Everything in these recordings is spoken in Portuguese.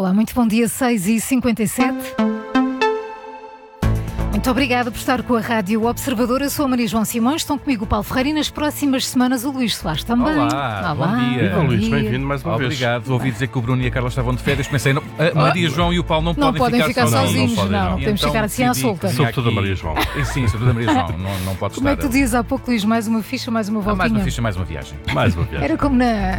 Olá, muito bom dia, 6h57. Muito obrigada por estar com a Rádio Observador. Eu sou a Maria João Simões, estão comigo o Paulo Ferreira e nas próximas semanas o Luís Soares também. Olá, bom dia. Viva, Luís, bem-vindo mais uma vez. Obrigado. Ouvi dizer que o Bruno e a Carla estavam de férias. Pensei, a Maria João e o Paulo não podem ficar sozinhos, não podemos então, ficar assim à solta. Sobretudo a Maria João. Sim, sobretudo a Maria João. Não pode Como estar. é que tu dizias há pouco, Luís, mais uma ficha, mais uma voltinha? Mais uma ficha, mais uma viagem. Mais uma viagem. Era como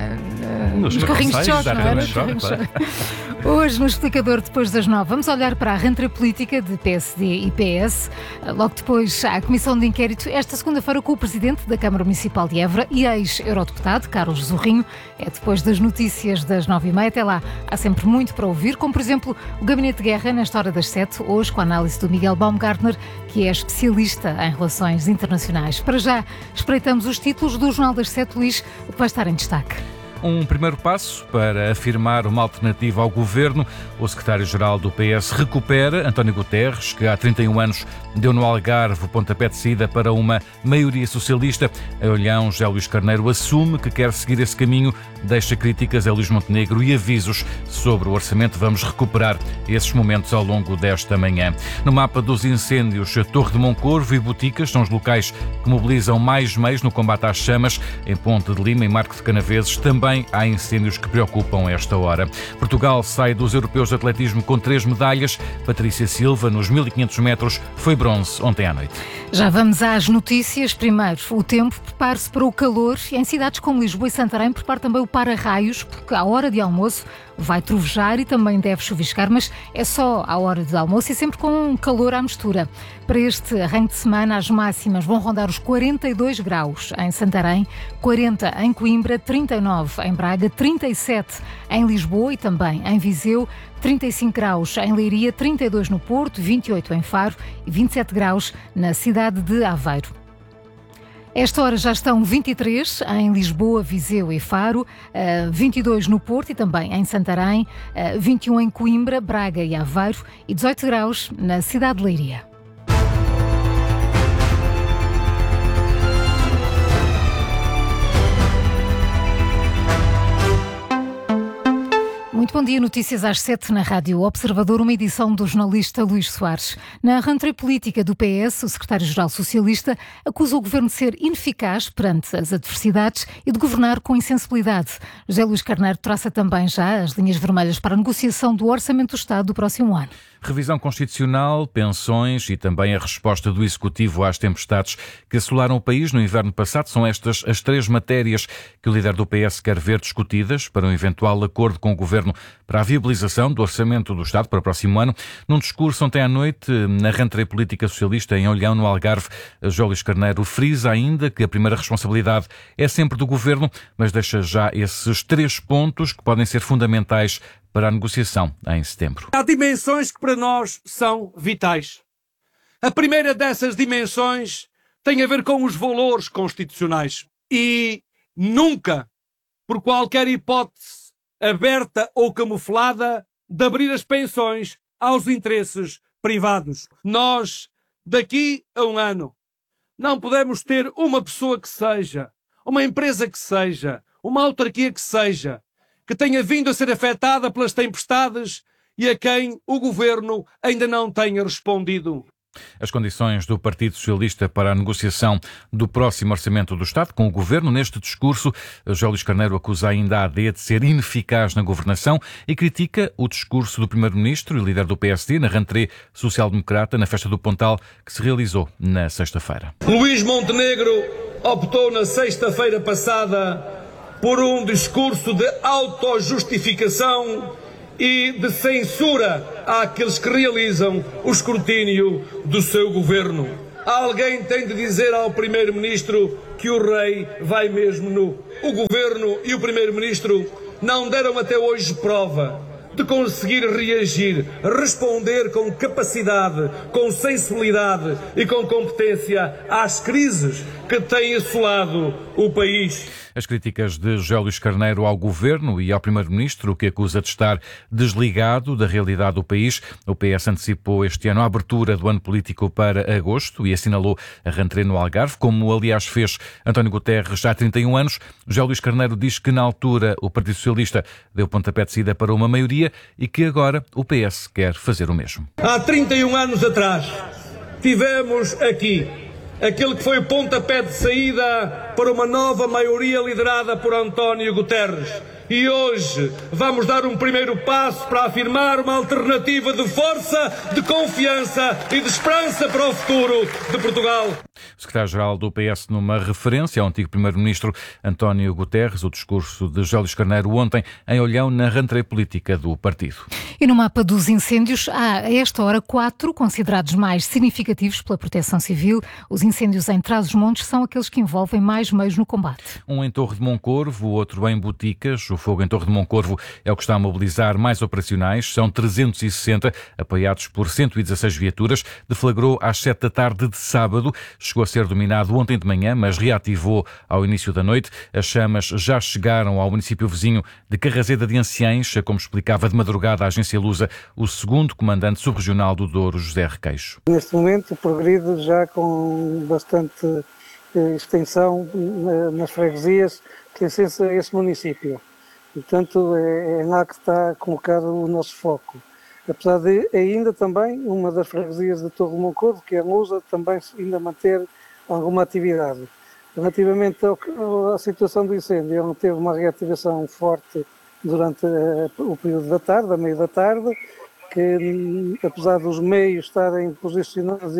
nos carrinhos de choque, não era? Exatamente. Hoje, no explicador, depois das 9, vamos olhar para a rentrée política de PSD e PS. Logo depois, há a comissão de inquérito, esta segunda-feira, com o presidente da Câmara Municipal de Évora e ex-eurodeputado, Carlos Zorrinho. É depois das notícias das 9h30. Até lá, há sempre muito para ouvir, como, por exemplo, o Gabinete de Guerra, nesta hora das 7, hoje, com a análise do Miguel Baumgartner, que é especialista em relações internacionais. Para já, espreitamos os títulos do Jornal das 7, Luís, o que vai estar em destaque. Um primeiro passo para afirmar uma alternativa ao governo. O secretário-geral do PS recupera António Guterres, que há 31 anos deu no Algarve o pontapé de saída para uma maioria socialista. A Olhão, José Luís Carneiro assume que quer seguir esse caminho, deixa críticas a Luís Montenegro e avisos sobre o orçamento. Vamos recuperar esses momentos ao longo desta manhã. No mapa dos incêndios, a Torre de Moncorvo e Boticas são os locais que mobilizam mais meios no combate às chamas. Em Ponte de Lima e Marco de Canaveses também há incêndios que preocupam esta hora. Portugal sai dos europeus de atletismo com 3 medalhas. Patrícia Silva, nos 1500 metros, foi bronze ontem à noite. Já vamos às notícias. Primeiro, o tempo. Prepare-se para o calor. Em cidades como Lisboa e Santarém, prepare também o para-raios, porque à hora de almoço vai trovejar e também deve chuviscar, mas é só à hora de almoço e sempre com calor à mistura. Para este arranque de semana, as máximas vão rondar os 42 graus em Santarém, 40 em Coimbra, 39 em Braga, 37 em Lisboa e também em Viseu, 35 graus em Leiria, 32 no Porto, 28 em Faro e 27 graus na cidade de Aveiro. Esta hora já estão 23 em Lisboa, Viseu e Faro, 22 no Porto e também em Santarém, 21 em Coimbra, Braga e Aveiro e 18 graus na cidade de Leiria. Muito bom dia, notícias às 7 na Rádio Observador, uma edição do jornalista Luís Soares. Na rentrée política do PS, o secretário-geral socialista acusa o governo de ser ineficaz perante as adversidades e de governar com insensibilidade. José Luís Carneiro traça também já as linhas vermelhas para a negociação do Orçamento do Estado do próximo ano. Revisão constitucional, pensões e também a resposta do Executivo às tempestades que assolaram o país no inverno passado. São estas as 3 matérias que o líder do PS quer ver discutidas para um eventual acordo com o Governo para a viabilização do Orçamento do Estado para o próximo ano. Num discurso ontem à noite, na rentrée política socialista em Olhão, no Algarve, José Luís Carneiro frisa ainda que a primeira responsabilidade é sempre do Governo, mas deixa já esses 3 pontos que podem ser fundamentais para a negociação em setembro. Há dimensões que para nós são vitais. A primeira dessas dimensões tem a ver com os valores constitucionais. E nunca, por qualquer hipótese aberta ou camuflada, de abrir as pensões aos interesses privados. Nós, daqui a um ano, não podemos ter uma pessoa que seja, uma empresa que seja, uma autarquia que seja, que tenha vindo a ser afetada pelas tempestades e a quem o Governo ainda não tenha respondido. As condições do Partido Socialista para a negociação do próximo Orçamento do Estado com o Governo. Neste discurso, José Luís Carneiro acusa ainda a AD de ser ineficaz na governação e critica o discurso do Primeiro-Ministro e líder do PSD na rentrée social-democrata na Festa do Pontal, que se realizou na sexta-feira. Luís Montenegro optou na sexta-feira passada por um discurso de autojustificação e de censura àqueles que realizam o escrutínio do seu governo. Alguém tem de dizer ao Primeiro-Ministro que o rei vai mesmo nu. O governo e o Primeiro-Ministro não deram até hoje prova de conseguir reagir, responder com capacidade, com sensibilidade e com competência às crises que têm assolado o país. As críticas de José Luís Carneiro ao Governo e ao Primeiro-Ministro, que acusa de estar desligado da realidade do país. O PS antecipou este ano a abertura do ano político para agosto e assinalou a rentrée no Algarve, como aliás fez António Guterres há 31 anos. José Luís Carneiro diz que na altura o Partido Socialista deu pontapé de saída para uma maioria autarquia e que agora o PS quer fazer o mesmo. Há 31 anos atrás, tivemos aqui aquele que foi o pontapé de saída para uma nova maioria liderada por António Guterres. E hoje vamos dar um primeiro passo para afirmar uma alternativa de força, de confiança e de esperança para o futuro de Portugal. O secretário-geral do PS numa referência ao antigo primeiro-ministro António Guterres, o discurso de José Luís Carneiro ontem em Olhão na rentrée política do partido. E no mapa dos incêndios há a esta hora 4 considerados mais significativos pela Proteção Civil. Os incêndios em Trás-os-Montes são aqueles que envolvem mais meios no combate. Um em Torre de Moncorvo, o outro em Boticas. O fogo em Torre de Moncorvo é o que está a mobilizar mais operacionais. São 360, apoiados por 116 viaturas. Deflagrou às 7 da tarde de sábado. Chegou a ser dominado ontem de manhã, mas reativou ao início da noite. As chamas já chegaram ao município vizinho de Carrazeda de Anciães, como explicava de madrugada a agência Lusa o segundo comandante subregional do Douro, José Requeixo. Neste momento progride já com bastante extensão nas freguesias que licença esse município. Portanto, é lá que está colocado o nosso foco. Apesar de ainda também uma das freguesias de Torre de Moncorvo, que é a Lusa, também ainda manter alguma atividade. Relativamente à situação do incêndio, ele teve uma reativação forte durante o período da tarde, a meio da tarde, que apesar dos meios estarem posicionados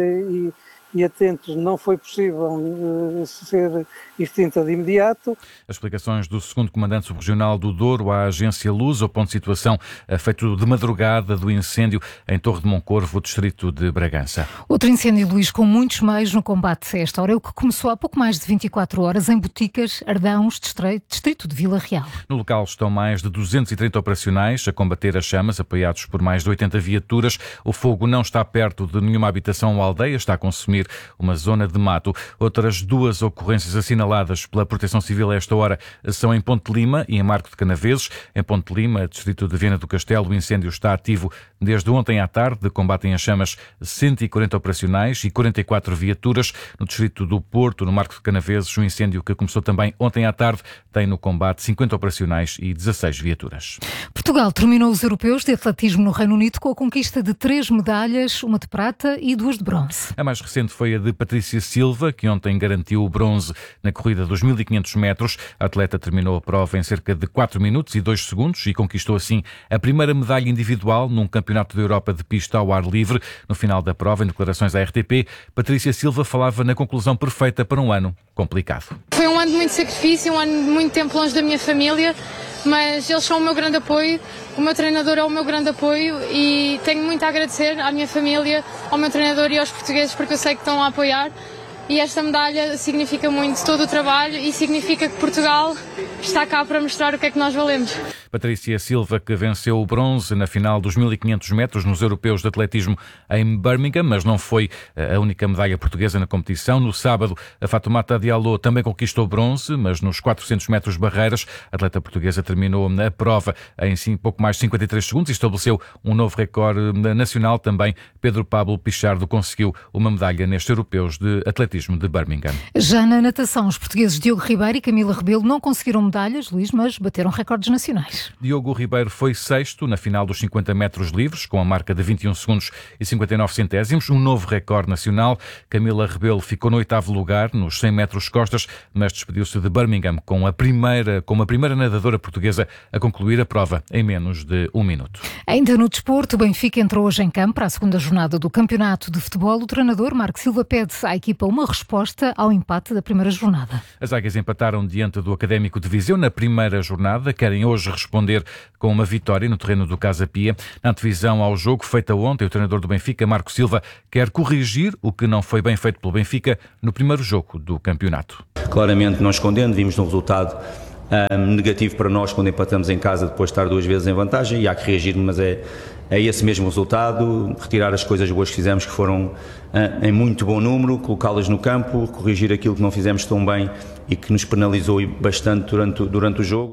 e atentos, não foi possível ser extinta de imediato. As explicações do segundo comandante subregional do Douro à agência Lusa, o ponto de situação feito de madrugada do incêndio em Torre de Moncorvo, distrito de Bragança. Outro incêndio, Luís, com muitos meios no combate a esta hora, é o que começou há pouco mais de 24 horas em Boticas, Ardãos, distrito de Vila Real. No local estão mais de 230 operacionais a combater as chamas, apoiados por mais de 80 viaturas. O fogo não está perto de nenhuma habitação ou aldeia, está a consumir uma zona de mato. Outras 2 ocorrências assinaladas pela Proteção Civil a esta hora são em Ponte Lima e em Marco de Canaveses. Em Ponte Lima, distrito de Viana do Castelo, o incêndio está ativo desde ontem à tarde. Combatem as chamas 140 operacionais e 44 viaturas. No distrito do Porto, no Marco de Canaveses, o incêndio que começou também ontem à tarde tem no combate 50 operacionais e 16 viaturas. Portugal terminou os europeus de atletismo no Reino Unido com a conquista de 3 medalhas, uma de prata e 2 de bronze. A mais recente foi a de Patrícia Silva, que ontem garantiu o bronze na corrida dos 1500 metros. A atleta terminou a prova em cerca de 4 minutos e 2 segundos e conquistou assim a primeira medalha individual num campeonato da Europa de pista ao ar livre. No final da prova, em declarações à RTP, Patrícia Silva falava na conclusão perfeita para um ano complicado. Foi um ano de muito sacrifício, um ano de muito tempo longe da minha família, mas eles são o meu grande apoio, o meu treinador é o meu grande apoio e tenho muito a agradecer à minha família, ao meu treinador e aos portugueses porque eu sei que estão a apoiar. E esta medalha significa muito todo o trabalho e significa que Portugal está cá para mostrar o que é que nós valemos. Patrícia Silva, que venceu o bronze na final dos 1500 metros nos europeus de atletismo em Birmingham, mas não foi a única medalha portuguesa na competição. No sábado, a Fatoumata Diallo também conquistou bronze, mas nos 400 metros barreiras, a atleta portuguesa terminou a prova em pouco mais de 53 segundos e estabeleceu um novo recorde nacional. Também Pedro Pablo Pichardo conseguiu uma medalha nestes europeus de atletismo de Birmingham. Já na natação, os portugueses Diogo Ribeiro e Camila Rebelo não conseguiram medalhas, Luís, mas bateram recordes nacionais. Diogo Ribeiro foi sexto na final dos 50 metros livres, com a marca de 21 segundos e 59 centésimos, um novo recorde nacional. Camila Rebelo ficou no 8º lugar nos 100 metros costas, mas despediu-se de Birmingham como a primeira nadadora portuguesa a concluir a prova em menos de 1 minuto. Ainda no desporto, o Benfica entrou hoje em campo para a segunda jornada do Campeonato de Futebol. O treinador Marco Silva pede à equipa uma resposta ao empate da primeira jornada. As águias empataram diante do Académico de Viseu na primeira jornada. Querem hoje responder com uma vitória no terreno do Casa Pia. Na antevisão ao jogo feita ontem, o treinador do Benfica, Marco Silva, quer corrigir o que não foi bem feito pelo Benfica no primeiro jogo do campeonato. Claramente não escondendo, vimos um resultado negativo para nós quando empatamos em casa depois de estar 2 vezes em vantagem e há que reagir, mas é esse mesmo resultado, retirar as coisas boas que fizemos que foram em muito bom número, colocá-las no campo, corrigir aquilo que não fizemos tão bem e que nos penalizou bastante durante o jogo.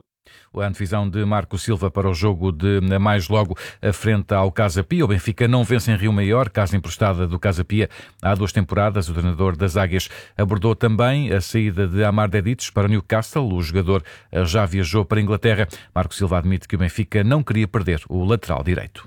A antevisão de Marco Silva para o jogo de mais logo frente ao Casa Pia. O Benfica não vence em Rio Maior, casa emprestada do Casa Pia há 2 temporadas. O treinador das Águias abordou também a saída de Amar Dedić para Newcastle. O jogador já viajou para a Inglaterra. Marco Silva admite que o Benfica não queria perder o lateral direito.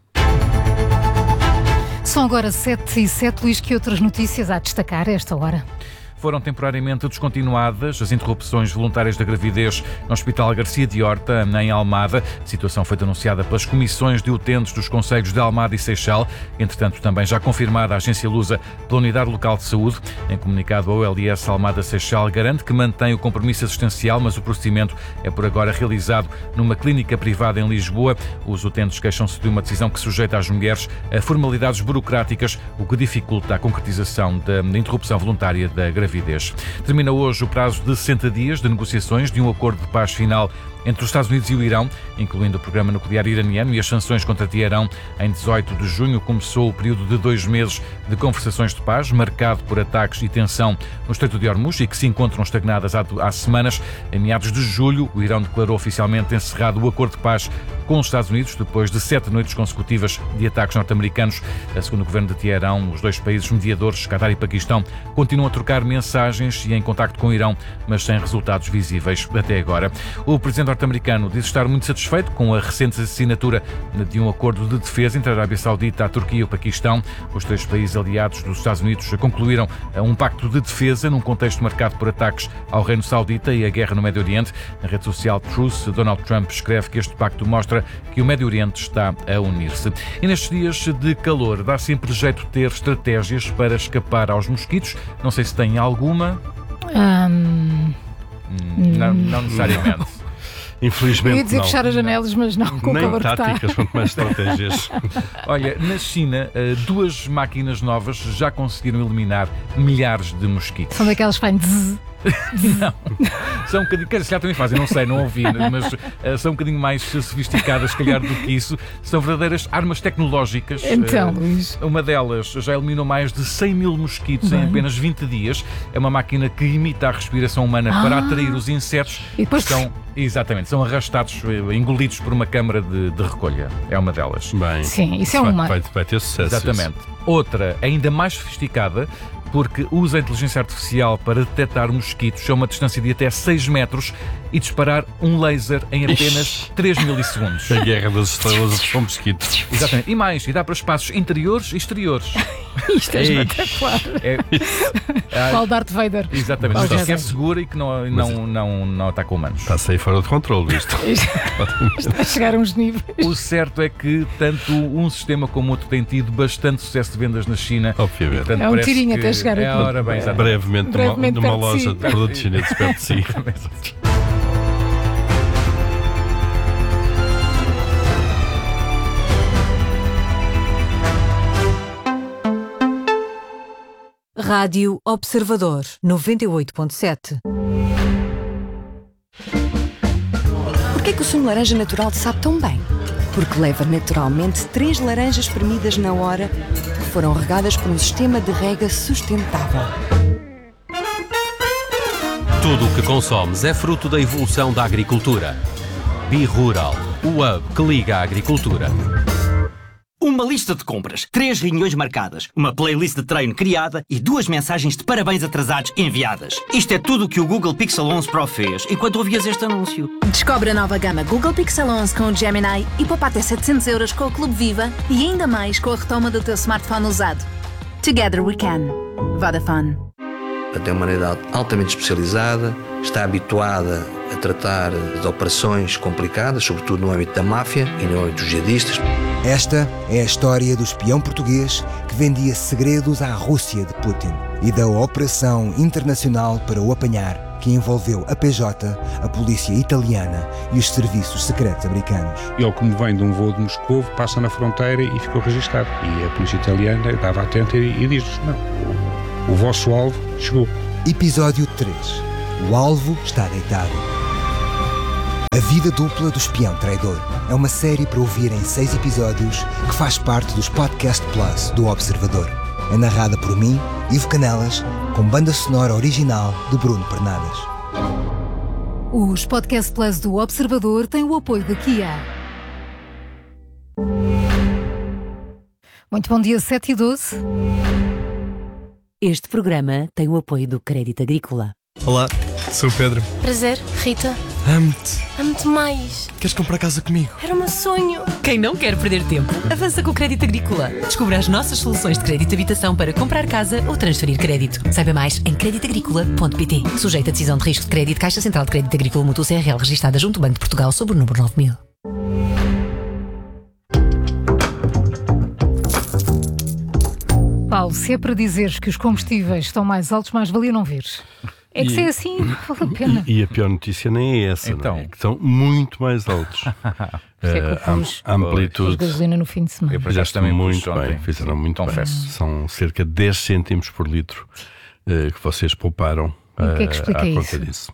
São agora 7h07. Luís, que outras notícias há a destacar a esta hora? Foram temporariamente descontinuadas as interrupções voluntárias da gravidez no Hospital Garcia de Horta, em Almada. A situação foi denunciada pelas comissões de utentes dos concelhos de Almada e Seixal. Entretanto, também já confirmada a agência lusa pela Unidade Local de Saúde. Em comunicado, a OLS Almada Seixal garante que mantém o compromisso assistencial, mas o procedimento é por agora realizado numa clínica privada em Lisboa. Os utentes queixam-se de uma decisão que sujeita as mulheres a formalidades burocráticas, o que dificulta a concretização da interrupção voluntária da gravidez. Termina hoje o prazo de 60 dias de negociações de um acordo de paz final entre os Estados Unidos e o Irão, incluindo o programa nuclear iraniano e as sanções contra Teherão. Em 18 de junho começou o período de 2 meses de conversações de paz, marcado por ataques e tensão no Estreito de Hormuz e que se encontram estagnadas há semanas. Em meados de julho, o Irão declarou oficialmente encerrado o acordo de paz com os Estados Unidos, depois de 7 noites consecutivas de ataques norte-americanos. Segundo o governo de Teherão, os 2 países mediadores, Qatar e Paquistão, continuam a trocar mensagens e em contacto com o Irão, mas sem resultados visíveis até agora. O presidente norte-americano diz estar muito satisfeito com a recente assinatura de um acordo de defesa entre a Arábia Saudita, a Turquia e o Paquistão. Os 3 países aliados dos Estados Unidos concluíram um pacto de defesa num contexto marcado por ataques ao Reino Saudita e a guerra no Médio Oriente. Na rede social Truth, Donald Trump escreve que este pacto mostra que o Médio Oriente está a unir-se. E nestes dias de calor, dá sempre jeito de ter estratégias para escapar aos mosquitos. Não sei se tem alguma. Não necessariamente. Infelizmente Eu ia dizer não. fechar as janelas, mas não, com o Nem calor que está. táticas, quanto mais estratégias. Olha, na China, 2 máquinas novas já conseguiram eliminar milhares de mosquitos. São daquelas que fazem zzz. Não, são um bocadinho, se calhar também fazem, não sei, não ouvi, mas são um bocadinho mais sofisticadas, se calhar, do que isso. São verdadeiras armas tecnológicas. Então, Luís. Uma delas já eliminou mais de 100 mil mosquitos em apenas 20 dias. É uma máquina que imita a respiração humana para atrair os insetos. E depois Exatamente, são arrastados, engolidos por uma câmara de recolha. É uma delas. Bem, Sim, isso é uma. vai ter sucesso. Exatamente. Outra, ainda mais sofisticada, porque usa a inteligência artificial para detectar mosquitos a uma distância de até 6 metros e disparar um laser em apenas 3 milissegundos. A guerra das estrelas são mosquitos. Exatamente. E mais, e dá para espaços interiores e exteriores. Isto é espetacular. Qual Darth Vader? Exatamente. Qual Que é Jedi? segura e que não ataca humanos. Está-se aí fora de controle isto. Está a chegar a uns níveis. O certo é que tanto um sistema como outro tem tido bastante sucesso de vendas na China. Obviamente. E, portanto, É um parece tirinho que até chegar é aqui. a hora bem, exatamente. Brevemente numa perto de loja si. de produtos chineses perto de si. Rádio Observador 98.7. Porquê que o sumo de laranja natural te sabe tão bem? Porque leva naturalmente 3 laranjas espremidas na hora que foram regadas por um sistema de rega sustentável. Tudo o que consomes é fruto da evolução da agricultura. BeRural, o hub que liga a agricultura. Uma lista de compras, 3 reuniões marcadas, uma playlist de treino criada e 2 mensagens de parabéns atrasados enviadas. Isto é tudo o que o Google Pixel 11 Pro fez enquanto ouvias este anúncio. Descobre a nova gama Google Pixel 11 com o Gemini e poupa até 700 € com o Clube Viva e ainda mais com a retoma do teu smartphone usado. Together we can. Vodafone. Tem uma unidade altamente especializada, está habituada a tratar de operações complicadas, sobretudo no âmbito da máfia e no âmbito dos jihadistas. Esta é a história do espião português que vendia segredos à Rússia de Putin e da operação internacional para o apanhar, que envolveu a PJ, a polícia italiana e os serviços secretos americanos. Ele, como vem de um voo de Moscou, passa na fronteira e ficou registado. E a polícia italiana estava atenta e diz-nos: não, o vosso alvo chegou. Episódio 3. O alvo está deitado. A vida dupla do espião traidor é uma série para ouvir em 6 episódios que faz parte dos Podcast Plus do Observador. É narrada por mim, Ivo Canelas, com banda sonora original de Bruno Pernadas. Os Podcast Plus do Observador têm o apoio da Kia. Muito bom dia, 7h12. Este programa tem o apoio do Crédito Agrícola. Olá, sou o Pedro. Prazer, Rita. Amo-te. Amo-te mais. Queres comprar casa comigo? Era o meu sonho. Quem não quer perder tempo, avança com o Crédito Agrícola. Descubra as nossas soluções de crédito de habitação para comprar casa ou transferir crédito. Saiba mais em creditagricola.pt. Sujeito a decisão de risco de crédito, Caixa Central de Crédito Agrícola Mútuo CRL, registada junto ao Banco de Portugal sob o número 9000. Paulo, se é para dizeres que os combustíveis estão mais altos, mais valia não vires. É que se é assim, vale a pena. E a pior notícia nem é essa, então. Não é? Que estão muito mais altos. A amplitude. Gasolina no fim de semana. Fizeste muito bem, fizeram muito bem. São cerca de 10 cêntimos por litro que vocês pouparam o que é que explica à conta disso.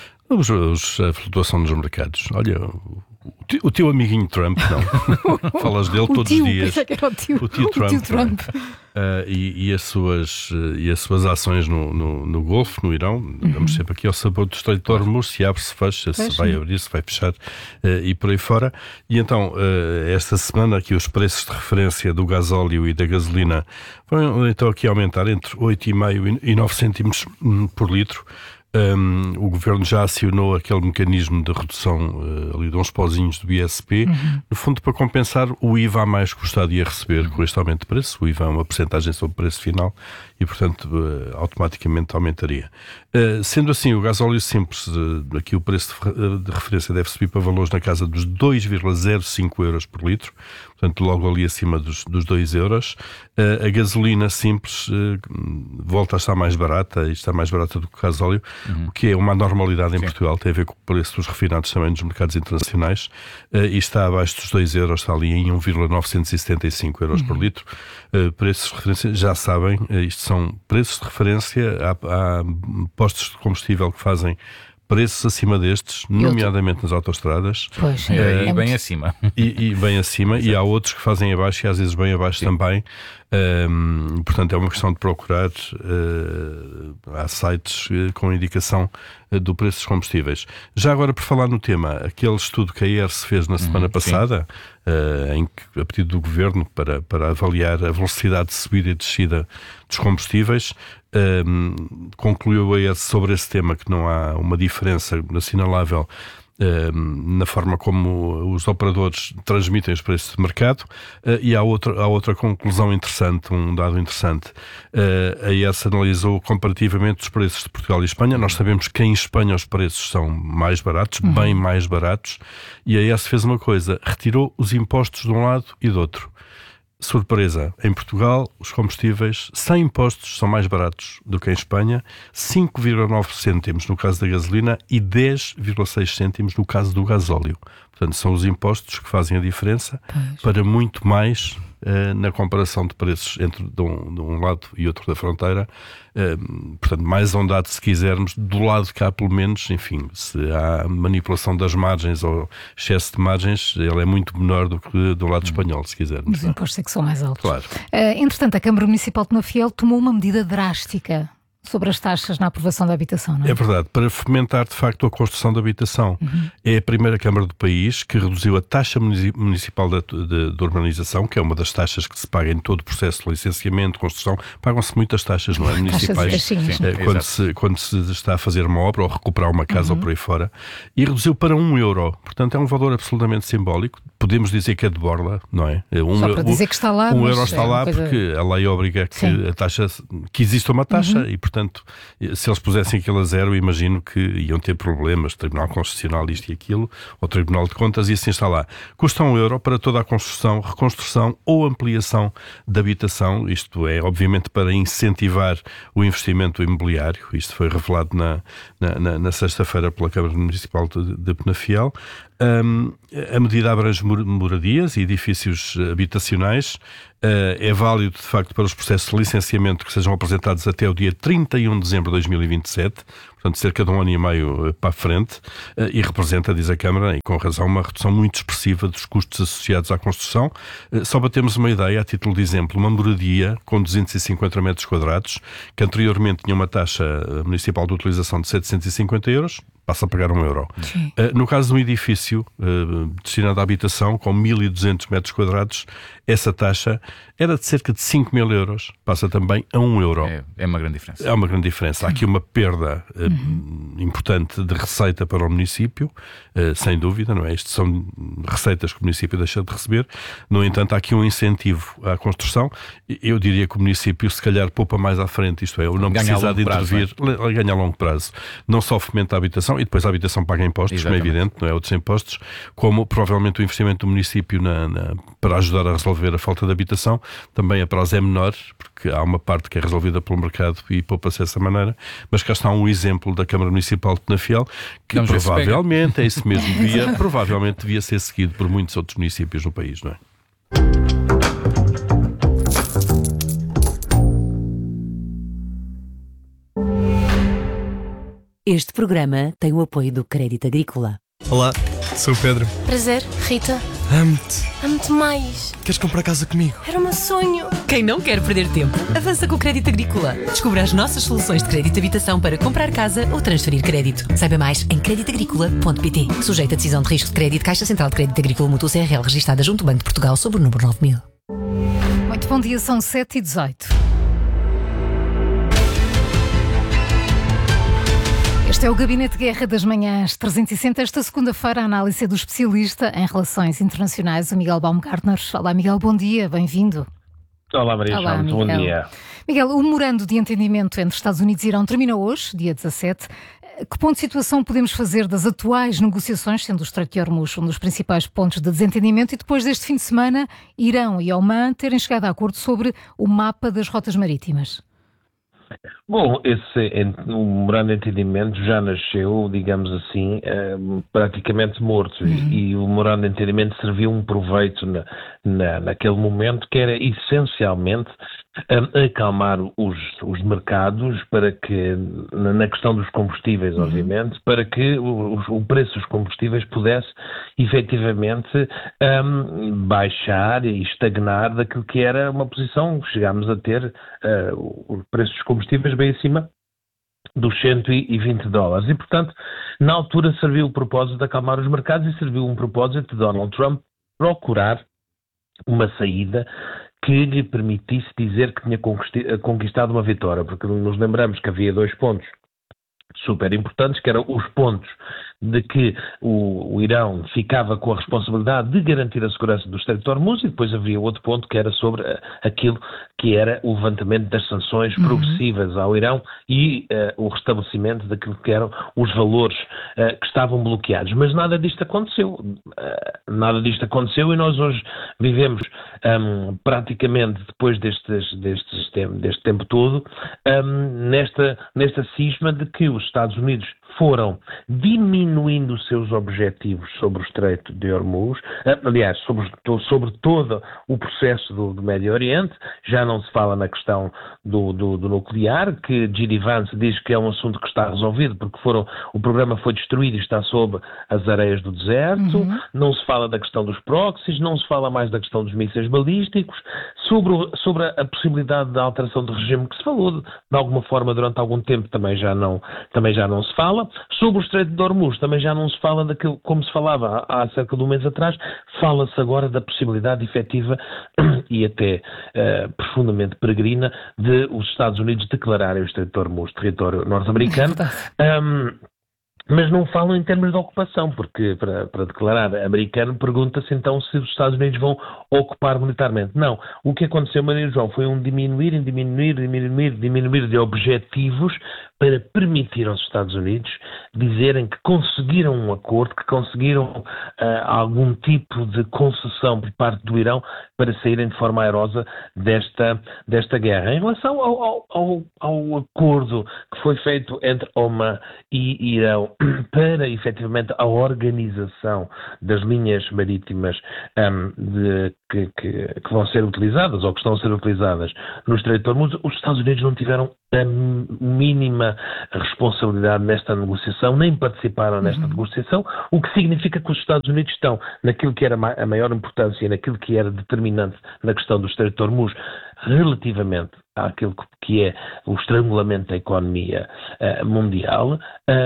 A flutuação dos mercados. Olha, o teu amiguinho Trump, não. Falas dele todos os dias. Que era o tio Trump. E as suas ações no Golfo, no Irão, damos sempre aqui ao sabor do Estreito de Hormuz, se abre, se fecha, se vai abrir, se vai fechar e por aí fora. E então, esta semana aqui os preços de referência do gasóleo e da gasolina vão então aqui aumentar entre 8,5 e 9 cêntimos por litro. O Governo já acionou aquele mecanismo de redução ali de uns pozinhos do ISP, no fundo para compensar o IVA a mais que o Estado ia receber com este aumento de preço. O IVA é uma percentagem sobre o preço final e, portanto, automaticamente aumentaria. Sendo assim, o gasóleo simples, aqui o preço de referência deve subir para valores na casa dos 2,05 euros por litro, portanto, logo ali acima dos 2 euros. A gasolina simples volta a estar mais barata, e está mais barata do que o gasóleo, o que é uma anormalidade em Portugal, tem a ver com o preço dos refinados também nos mercados internacionais, e está abaixo dos 2 euros, está ali em 1,975 euros por litro. Preços de referência, já sabem, isto são preços de referência, há postos de combustível que fazem preços acima destes, nomeadamente nas autoestradas. Pois, e bem acima. E bem acima, e há outros que fazem abaixo e às vezes bem abaixo também. Portanto, é uma questão de procurar. Há sites com indicação do preço dos combustíveis. Já agora, por falar no tema, aquele estudo que a ERSE fez na semana passada, em que, a pedido do Governo, para avaliar a velocidade de subida e descida dos combustíveis, concluiu a ERSE sobre esse tema que não há uma diferença assinalável na forma como os operadores transmitem os preços de mercado, e há outra conclusão interessante, um dado interessante. A ERSE analisou comparativamente os preços de Portugal e Espanha. Nós sabemos que em Espanha os preços são mais baratos, bem mais baratos, e a ERSE fez uma coisa, retirou os impostos de um lado e do outro. Surpresa, em Portugal os combustíveis sem impostos são mais baratos do que em Espanha, 5,9 cêntimos no caso da gasolina e 10,6 cêntimos no caso do gasóleo. Portanto, são os impostos que fazem a diferença para muito mais na comparação de preços entre de um lado e outro da fronteira. Portanto, mais ondado se quisermos, do lado de cá pelo menos, enfim, se há manipulação das margens ou excesso de margens, ele é muito menor do que do lado espanhol, se quisermos. Os impostos é que são mais altos. Claro. Entretanto, a Câmara Municipal de Penafiel tomou uma medida drástica sobre as taxas na aprovação da habitação, não é? É verdade, para fomentar de facto a construção da habitação. É a primeira Câmara do país que reduziu a taxa municipal de urbanização, que é uma das taxas que se paga em todo o processo de licenciamento, construção. Pagam-se muitas taxas, não é? Municipais, quando se está a fazer uma obra ou recuperar uma casa ou por aí fora, e reduziu para 1 euro. Portanto, é um valor absolutamente simbólico. Podemos dizer que é de borla, não é? Só para dizer que está lá. 1 euro está lá porque a lei obriga que a taxa, que exista uma taxa e, portanto, se eles pusessem aquilo a zero, imagino que iam ter problemas, Tribunal Constitucional, isto e aquilo, ou Tribunal de Contas, e assim está lá. Custa 1 euro para toda a construção, reconstrução ou ampliação da habitação. Isto é, obviamente, para incentivar o investimento imobiliário. Isto foi revelado na sexta-feira pela Câmara Municipal de Penafiel. A medida abrange moradias e edifícios habitacionais. É válido, de facto, para os processos de licenciamento que sejam apresentados até o dia 31 de dezembro de 2027, portanto, cerca de 1 ano e meio para a frente, e representa, diz a Câmara, e com razão, uma redução muito expressiva dos custos associados à construção. Só para termos uma ideia, a título de exemplo, uma moradia com 250 metros quadrados, que anteriormente tinha uma taxa municipal de utilização de 750 euros, passa a pagar €1. No caso de um edifício destinado à habitação, com 1.200 metros quadrados, essa taxa era de cerca de 5.000 euros, passa também a €1. É uma grande diferença. É uma grande diferença. Há aqui uma perda importante de receita para o município, sem dúvida, não é? Isto são receitas que o município deixa de receber. No entanto, há aqui um incentivo à construção. Eu diria que o município, se calhar, poupa mais à frente, isto é, não precisar de intervir, ganha a longo prazo. Não só fomenta a habitação, e depois a habitação paga impostos, como é evidente, não é? Outros impostos, como provavelmente o investimento do município para ajudar a resolver a falta de habitação, também a prazo é menor, porque há uma parte que é resolvida pelo mercado e poupa-se dessa maneira, mas cá está um exemplo da Câmara Municipal de Penafiel, que provavelmente, é isso mesmo, provavelmente devia ser seguido por muitos outros municípios no país, não é? Este programa tem o apoio do Crédito Agrícola. Olá, sou o Pedro. Prazer, Rita. Amo-te. Amo-te mais. Queres comprar casa comigo? Era o meu sonho. Quem não quer perder tempo, avança com o Crédito Agrícola. Descubra as nossas soluções de crédito de habitação para comprar casa ou transferir crédito. Saiba mais em creditagricola.pt. Sujeito a decisão de risco de crédito, Caixa Central de Crédito Agrícola Mútuo CRL, registada junto ao Banco de Portugal, sob o número 9000. Muito bom dia, são 7h18. Este é o Gabinete de Guerra das Manhãs 360. Esta segunda-feira, a análise do especialista em relações internacionais, o Miguel Baumgartner. Olá, Miguel, bom dia, bem-vindo. Olá, Maria João, muito bom dia. Miguel, o memorando de entendimento entre Estados Unidos e Irão termina hoje, dia 17. Que ponto de situação podemos fazer das atuais negociações, sendo o Estreito de Hormuz um dos principais pontos de desentendimento, e depois deste fim de semana, Irão e Omã terem chegado a acordo sobre o mapa das rotas marítimas? Bom, o memorando de entendimento já nasceu, digamos assim, praticamente morto, e o memorando de entendimento serviu um proveito naquele momento, que era essencialmente acalmar os mercados, para que, na questão dos combustíveis, obviamente, para que o preço dos combustíveis pudesse efetivamente baixar e estagnar daquilo que era uma posição. Chegámos a ter o preço dos combustíveis bem acima dos $120. E, portanto, na altura serviu o propósito de acalmar os mercados e serviu um propósito de Donald Trump procurar uma saída que lhe permitisse dizer que tinha conquistado uma vitória, porque nos lembramos que havia 2 pontos super importantes, que eram os pontos de que o Irão ficava com a responsabilidade de garantir a segurança do Estreito de Hormuz, e depois havia outro ponto que era sobre aquilo que era o levantamento das sanções progressivas ao Irão e o restabelecimento daquilo que eram os valores que estavam bloqueados. Mas nada disto aconteceu. E nós hoje vivemos praticamente, depois deste tempo todo, nesta cisma de que os Estados Unidos foram diminuindo os seus objetivos sobre o Estreito de Hormuz, aliás, sobre todo o processo do Médio Oriente. Já não se fala na questão do nuclear, que J.D. Vance diz que é um assunto que está resolvido, porque o programa foi destruído e está sob as areias do deserto. Não se fala da questão dos proxies, não se fala mais da questão dos mísseis balísticos, sobre a possibilidade da alteração de regime, que se falou de alguma forma durante algum tempo, também já não se fala. Sobre o Estreito de Hormuz também já não se fala daquilo como se falava há cerca de um mês atrás. Fala-se agora da possibilidade efetiva e até profundamente peregrina de os Estados Unidos declararem o Estreito de Hormuz território norte-americano. Mas não falam em termos de ocupação, porque para declarar americano pergunta-se então se os Estados Unidos vão ocupar militarmente. Não. O que aconteceu, Maria João, foi um diminuir de objetivos para permitir aos Estados Unidos dizerem que conseguiram um acordo, que conseguiram algum tipo de concessão por parte do Irão para saírem de forma airosa desta guerra. Em relação ao acordo que foi feito entre Omã e Irão para, efetivamente, a organização das linhas marítimas que vão ser utilizadas ou que estão a ser utilizadas no Estreito de Hormuz, os Estados Unidos não tiveram a mínima responsabilidade nesta negociação, nem participaram nesta negociação, o que significa que os Estados Unidos estão naquilo que era a maior importância e naquilo que era determinante na questão do Estreito de Hormuz, relativamente àquilo que é o estrangulamento da economia mundial,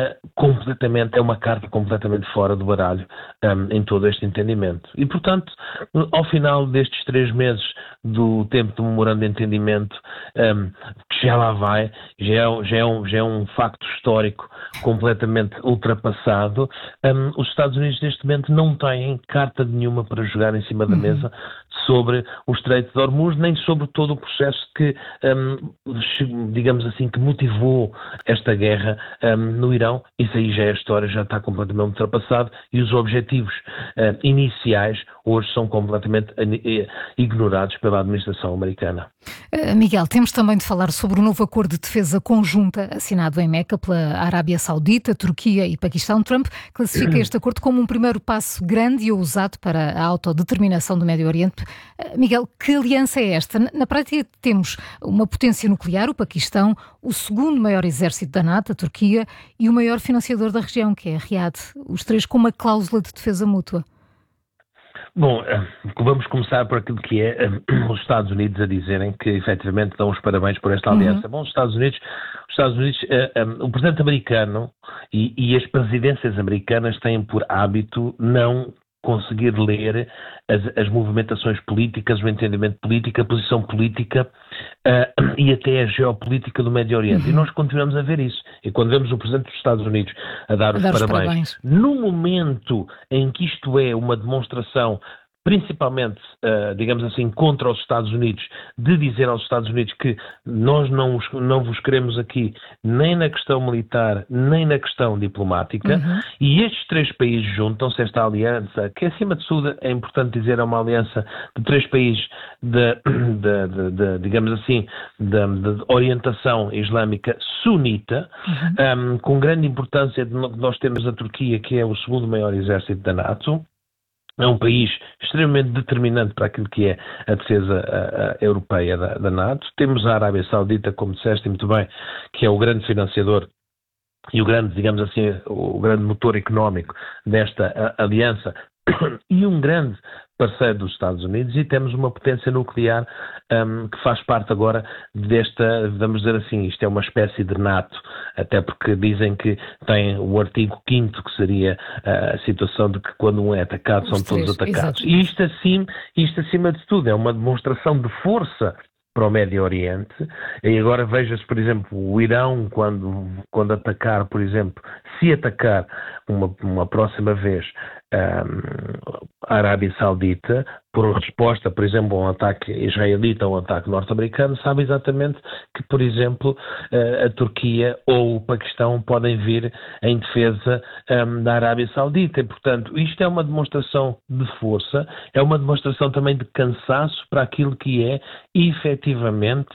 é uma carta completamente fora do baralho em todo este entendimento. E, portanto, ao final destes 3 meses do tempo do memorando de entendimento, que já lá vai, já é um facto histórico completamente ultrapassado, os Estados Unidos neste momento não têm carta nenhuma para jogar em cima da mesa sobre o Estreito de Hormuz, nem sobre todo o processo que, digamos assim, que motivou esta guerra no Irão. Isso aí já é história, já está completamente ultrapassado, e os objetivos iniciais hoje são completamente ignorados pela administração americana. Miguel, temos também de falar sobre o novo acordo de defesa conjunta assinado em Meca pela Arábia Saudita, Turquia e Paquistão. Trump classifica este acordo como um primeiro passo grande e ousado para a autodeterminação do Médio Oriente. Miguel, que aliança é esta? Na prática temos uma potência nuclear, o Paquistão, o segundo maior exército da NATO, a Turquia, e o maior financiador da região, que é a Riad, os 3 com uma cláusula de defesa mútua. Bom, vamos começar por aquilo que é os Estados Unidos a dizerem que efetivamente dão os parabéns por esta aliança. Bom, os Estados Unidos, o presidente americano e as presidências americanas têm por hábito não conseguir ler as movimentações políticas, o entendimento político, a posição política e até a geopolítica do Médio Oriente. E nós continuamos a ver isso. E quando vemos o Presidente dos Estados Unidos a dar os parabéns, no momento em que isto é uma demonstração principalmente, digamos assim, contra os Estados Unidos, de dizer aos Estados Unidos que nós não vos queremos aqui nem na questão militar, nem na questão diplomática, e estes 3 países juntam-se a esta aliança, que acima de tudo é importante dizer, é uma aliança de 3 países digamos assim, de orientação islâmica sunita, com grande importância. Nós temos a Turquia, que é o segundo maior exército da NATO. É um país extremamente determinante para aquilo que é a defesa europeia da NATO. Temos a Arábia Saudita, como disseste muito bem, que é o grande financiador e o grande, digamos assim, o grande motor económico desta aliança e um grande parceiro dos Estados Unidos, e temos uma potência nuclear que faz parte agora desta, vamos dizer assim, isto é uma espécie de NATO, até porque dizem que tem o artigo 5º, que seria a situação de que quando um é atacado são todos atacados. E isto acima de tudo é uma demonstração de força para o Médio Oriente. E agora veja-se, por exemplo, o Irão, quando atacar, por exemplo, se atacar uma próxima vez a Arábia Saudita, por resposta, por exemplo, a um ataque israelita ou um ataque norte-americano, sabe exatamente que, por exemplo, a Turquia ou o Paquistão podem vir em defesa da Arábia Saudita. E, portanto, isto é uma demonstração de força, é uma demonstração também de cansaço para aquilo que é, efetivamente,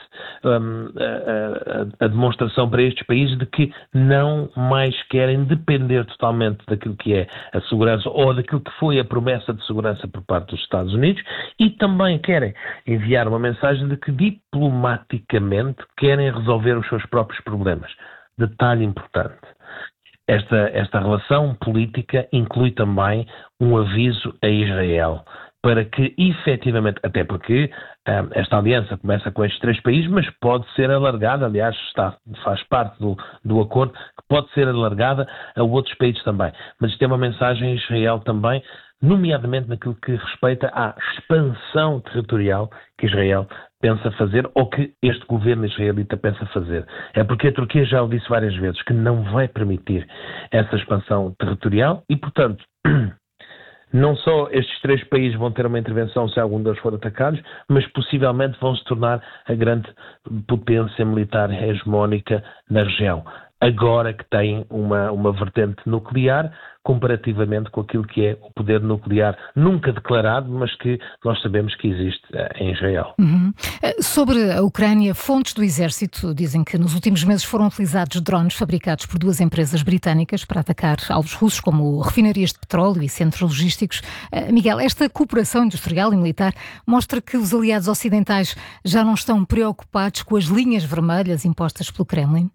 a demonstração para estes países de que não mais querem depender totalmente daquilo que é a segurança ou daquilo que foi a promessa de segurança por parte dos Estados Unidos, e também querem enviar uma mensagem de que diplomaticamente querem resolver os seus próprios problemas. Detalhe importante. Esta relação política inclui também um aviso a Israel para que efetivamente, até porque esta aliança começa com estes 3 países, mas pode ser alargada, aliás, faz parte do acordo, que pode ser alargada a outros países também. Mas isto é uma mensagem a Israel também, nomeadamente naquilo que respeita à expansão territorial que Israel pensa fazer, ou que este governo israelita pensa fazer. É porque a Turquia já o disse várias vezes, que não vai permitir essa expansão territorial e, portanto, não só estes 3 países vão ter uma intervenção se algum deles for atacados, mas possivelmente vão se tornar a grande potência militar hegemónica na região. Agora que tem uma vertente nuclear, comparativamente com aquilo que é o poder nuclear nunca declarado, mas que nós sabemos que existe em Israel. Sobre a Ucrânia, fontes do Exército dizem que nos últimos meses foram utilizados drones fabricados por 2 empresas britânicas para atacar alvos russos, como refinarias de petróleo e centros logísticos. Miguel, esta cooperação industrial e militar mostra que os aliados ocidentais já não estão preocupados com as linhas vermelhas impostas pelo Kremlin?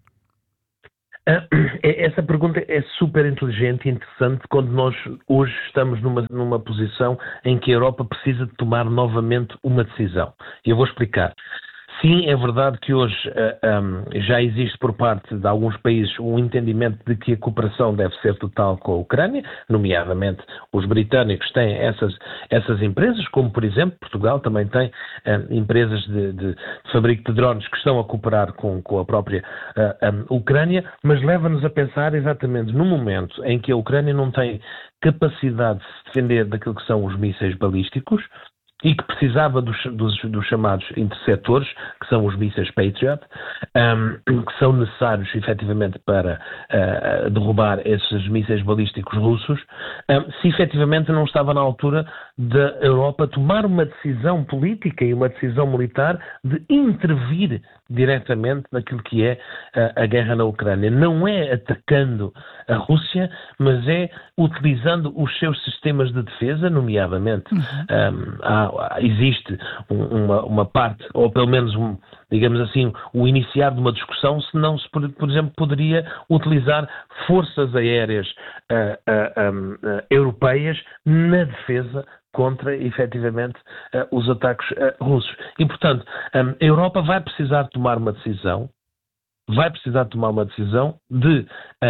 Essa pergunta é super inteligente e interessante quando nós hoje estamos numa posição em que a Europa precisa de tomar novamente uma decisão. Eu vou explicar. Sim, é verdade que hoje já existe por parte de alguns países um entendimento de que a cooperação deve ser total com a Ucrânia, nomeadamente os britânicos têm essas empresas, como por exemplo Portugal também tem empresas de fabrico de drones que estão a cooperar com a própria Ucrânia, mas leva-nos a pensar exatamente no momento em que a Ucrânia não tem capacidade de se defender daquilo que são os mísseis balísticos e que precisava dos chamados interceptores, que são os mísseis Patriot, que são necessários efetivamente para derrubar esses mísseis balísticos russos, se efetivamente não estava na altura da Europa tomar uma decisão política e uma decisão militar de intervir diretamente naquilo que é a guerra na Ucrânia. Não é atacando a Rússia, mas é utilizando os seus sistemas de defesa, nomeadamente existe uma parte, ou pelo menos digamos assim, o iniciar de uma discussão, se não se, por exemplo, poderia utilizar forças aéreas europeias na defesa contra, efetivamente, os ataques russos. E, portanto, a Europa vai precisar tomar uma decisão de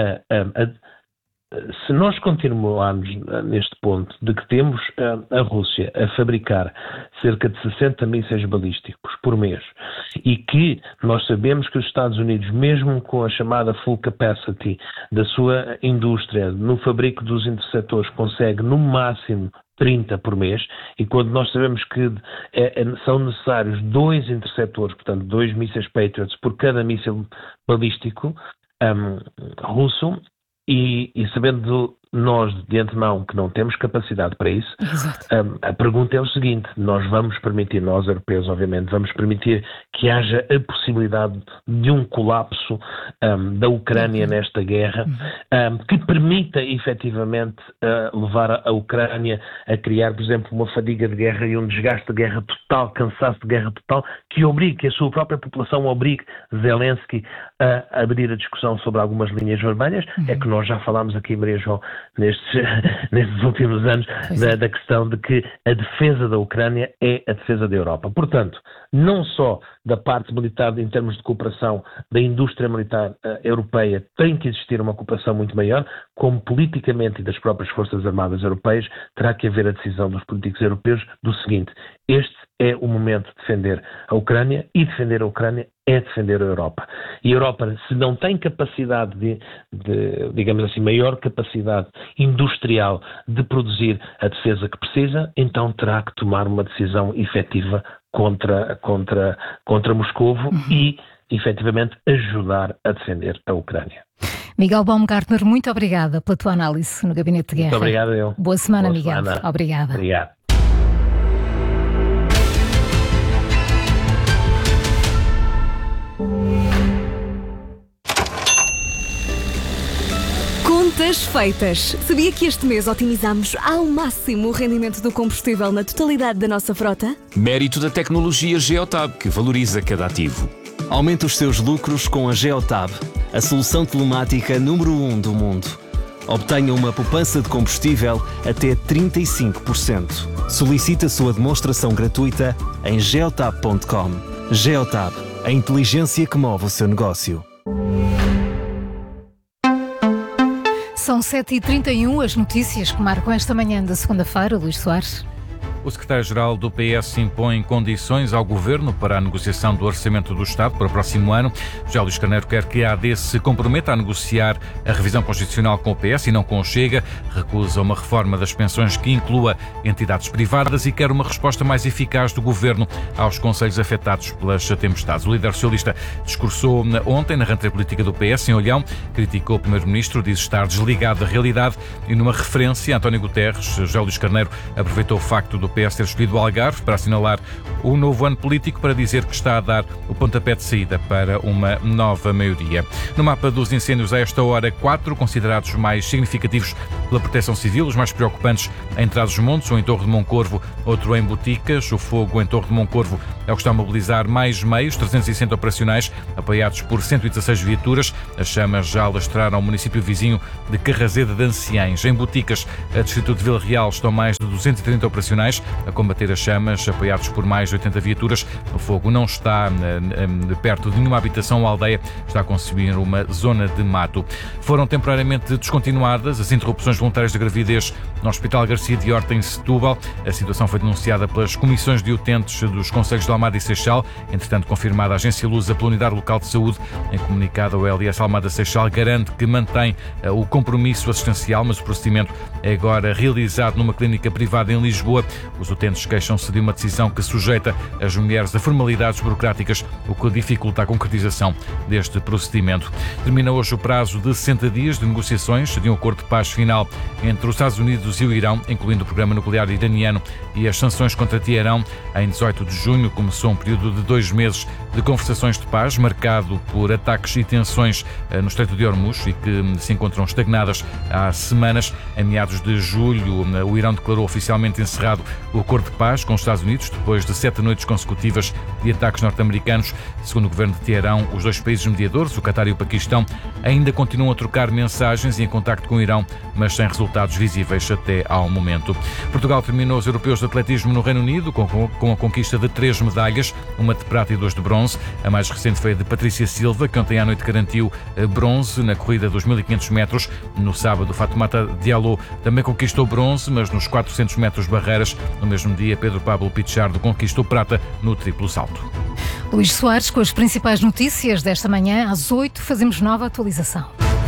se nós continuarmos neste ponto de que temos a Rússia a fabricar cerca de 60 mísseis balísticos por mês e que nós sabemos que os Estados Unidos, mesmo com a chamada full capacity da sua indústria no fabrico dos interceptores, consegue no máximo 30 por mês, e quando nós sabemos que são necessários 2 interceptores, portanto 2 mísseis Patriots por cada míssil balístico russo, e sabendo nós de antemão que não temos capacidade para isso, a pergunta é o seguinte: nós vamos permitir, nós europeus obviamente, vamos permitir que haja a possibilidade de um colapso da Ucrânia nesta guerra, que permita efetivamente levar a Ucrânia a criar, por exemplo, uma fadiga de guerra e um desgaste de guerra total, cansaço de guerra total, que obrigue, que a sua própria população obrigue Zelensky a abrir a discussão sobre algumas linhas vermelhas. É que nós já falámos aqui, Maria João, nestes últimos anos, da questão de que a defesa da Ucrânia é a defesa da Europa. Portanto, não só da parte militar, em termos de cooperação da indústria militar europeia, tem que existir uma cooperação muito maior, como politicamente e das próprias Forças Armadas Europeias, terá que haver a decisão dos políticos europeus do seguinte: este é o momento de defender a Ucrânia, e defender a Ucrânia é defender a Europa. E a Europa, se não tem capacidade de digamos assim, maior capacidade industrial de produzir a defesa que precisa, então terá que tomar uma decisão efetiva contra Moscovo e, efetivamente, ajudar a defender a Ucrânia. Miguel Baumgartner, muito obrigada pela tua análise no Gabinete de Guerra. Muito obrigado, eu. Boa semana, Boa Miguel. Semana. Obrigada. Obrigado. Contas feitas. Sabia que este mês otimizamos ao máximo o rendimento do combustível na totalidade da nossa frota? Mérito da tecnologia Geotab, que valoriza cada ativo. Aumente os seus lucros com a Geotab, a solução telemática número 1 do mundo. Obtenha uma poupança de combustível até 35%. Solicite a sua demonstração gratuita em geotab.com. Geotab, a inteligência que move o seu negócio. São 7h31, as notícias que marcam esta manhã da segunda-feira. Luís Soares. O secretário-geral do PS impõe condições ao Governo para a negociação do Orçamento do Estado para o próximo ano. José Luís Carneiro quer que a AD se comprometa a negociar a revisão constitucional com o PS e não com o Chega. Recusa uma reforma das pensões que inclua entidades privadas e quer uma resposta mais eficaz do Governo aos concelhos afetados pelas tempestades. O líder socialista discursou ontem na rentrée política do PS em Olhão, criticou o primeiro-ministro, diz estar desligado da realidade e numa referência a António Guterres, José Luís Carneiro aproveitou o facto do PS ter escolhido o Algarve para assinalar o novo ano político para dizer que está a dar o pontapé de saída para uma nova maioria. No mapa dos incêndios, a esta hora, 4 considerados mais significativos pela Proteção Civil, os mais preocupantes em Trás-os-Montes, um em Torre de Moncorvo, outro em Boticas. O fogo em Torre de Moncorvo é o que está a mobilizar mais meios, 360 operacionais, apoiados por 116 viaturas. As chamas já alastraram o município vizinho de Carrazeda de Anciães. Em Boticas, a distrito de Vila Real, estão mais de 230 operacionais a combater as chamas, apoiados por mais mais 80 viaturas. O fogo não está perto de nenhuma habitação ou aldeia, está a consumir uma zona de mato. Foram temporariamente descontinuadas as interrupções voluntárias de gravidez no Hospital Garcia de Horta, em Setúbal. A situação foi denunciada pelas comissões de utentes dos concelhos de Almada e Seixal, entretanto confirmada a Agência Lusa pela Unidade Local de Saúde. Em comunicado, o LS Almada Seixal garante que mantém o compromisso assistencial, mas o procedimento é agora realizado numa clínica privada em Lisboa. Os utentes queixam-se de uma decisão que sujeita as mulheres a formalidades burocráticas, o que dificulta a concretização deste procedimento. Termina hoje o prazo de 60 dias de negociações de um acordo de paz final entre os Estados Unidos e o Irão, incluindo o programa nuclear iraniano e as sanções contra Teherão. Em 18 de junho começou um período de 2 meses de conversações de paz, marcado por ataques e tensões no Estreito de Hormuz e que se encontram estagnadas há semanas. Em meados de julho, o Irão declarou oficialmente encerrado o acordo de paz com os Estados Unidos, depois de 7 noites consecutivas de ataques norte-americanos. Segundo o governo de Teherão, os 2 países mediadores, o Qatar e o Paquistão, ainda continuam a trocar mensagens e em contacto com o Irão, mas sem resultados visíveis até ao momento. Portugal terminou os europeus de atletismo no Reino Unido com a conquista de 3 medalhas, uma de prata e 2 de bronze. A mais recente foi a de Patrícia Silva, que ontem à noite garantiu bronze na corrida dos 1500 metros. No sábado, Fatoumata Diallo também conquistou bronze, mas nos 400 metros barreiras. No mesmo dia, Pedro Pablo Pichardo conquistou prata no triplo salto. Luís Soares, com as principais notícias desta manhã, às 8, fazemos nova atualização.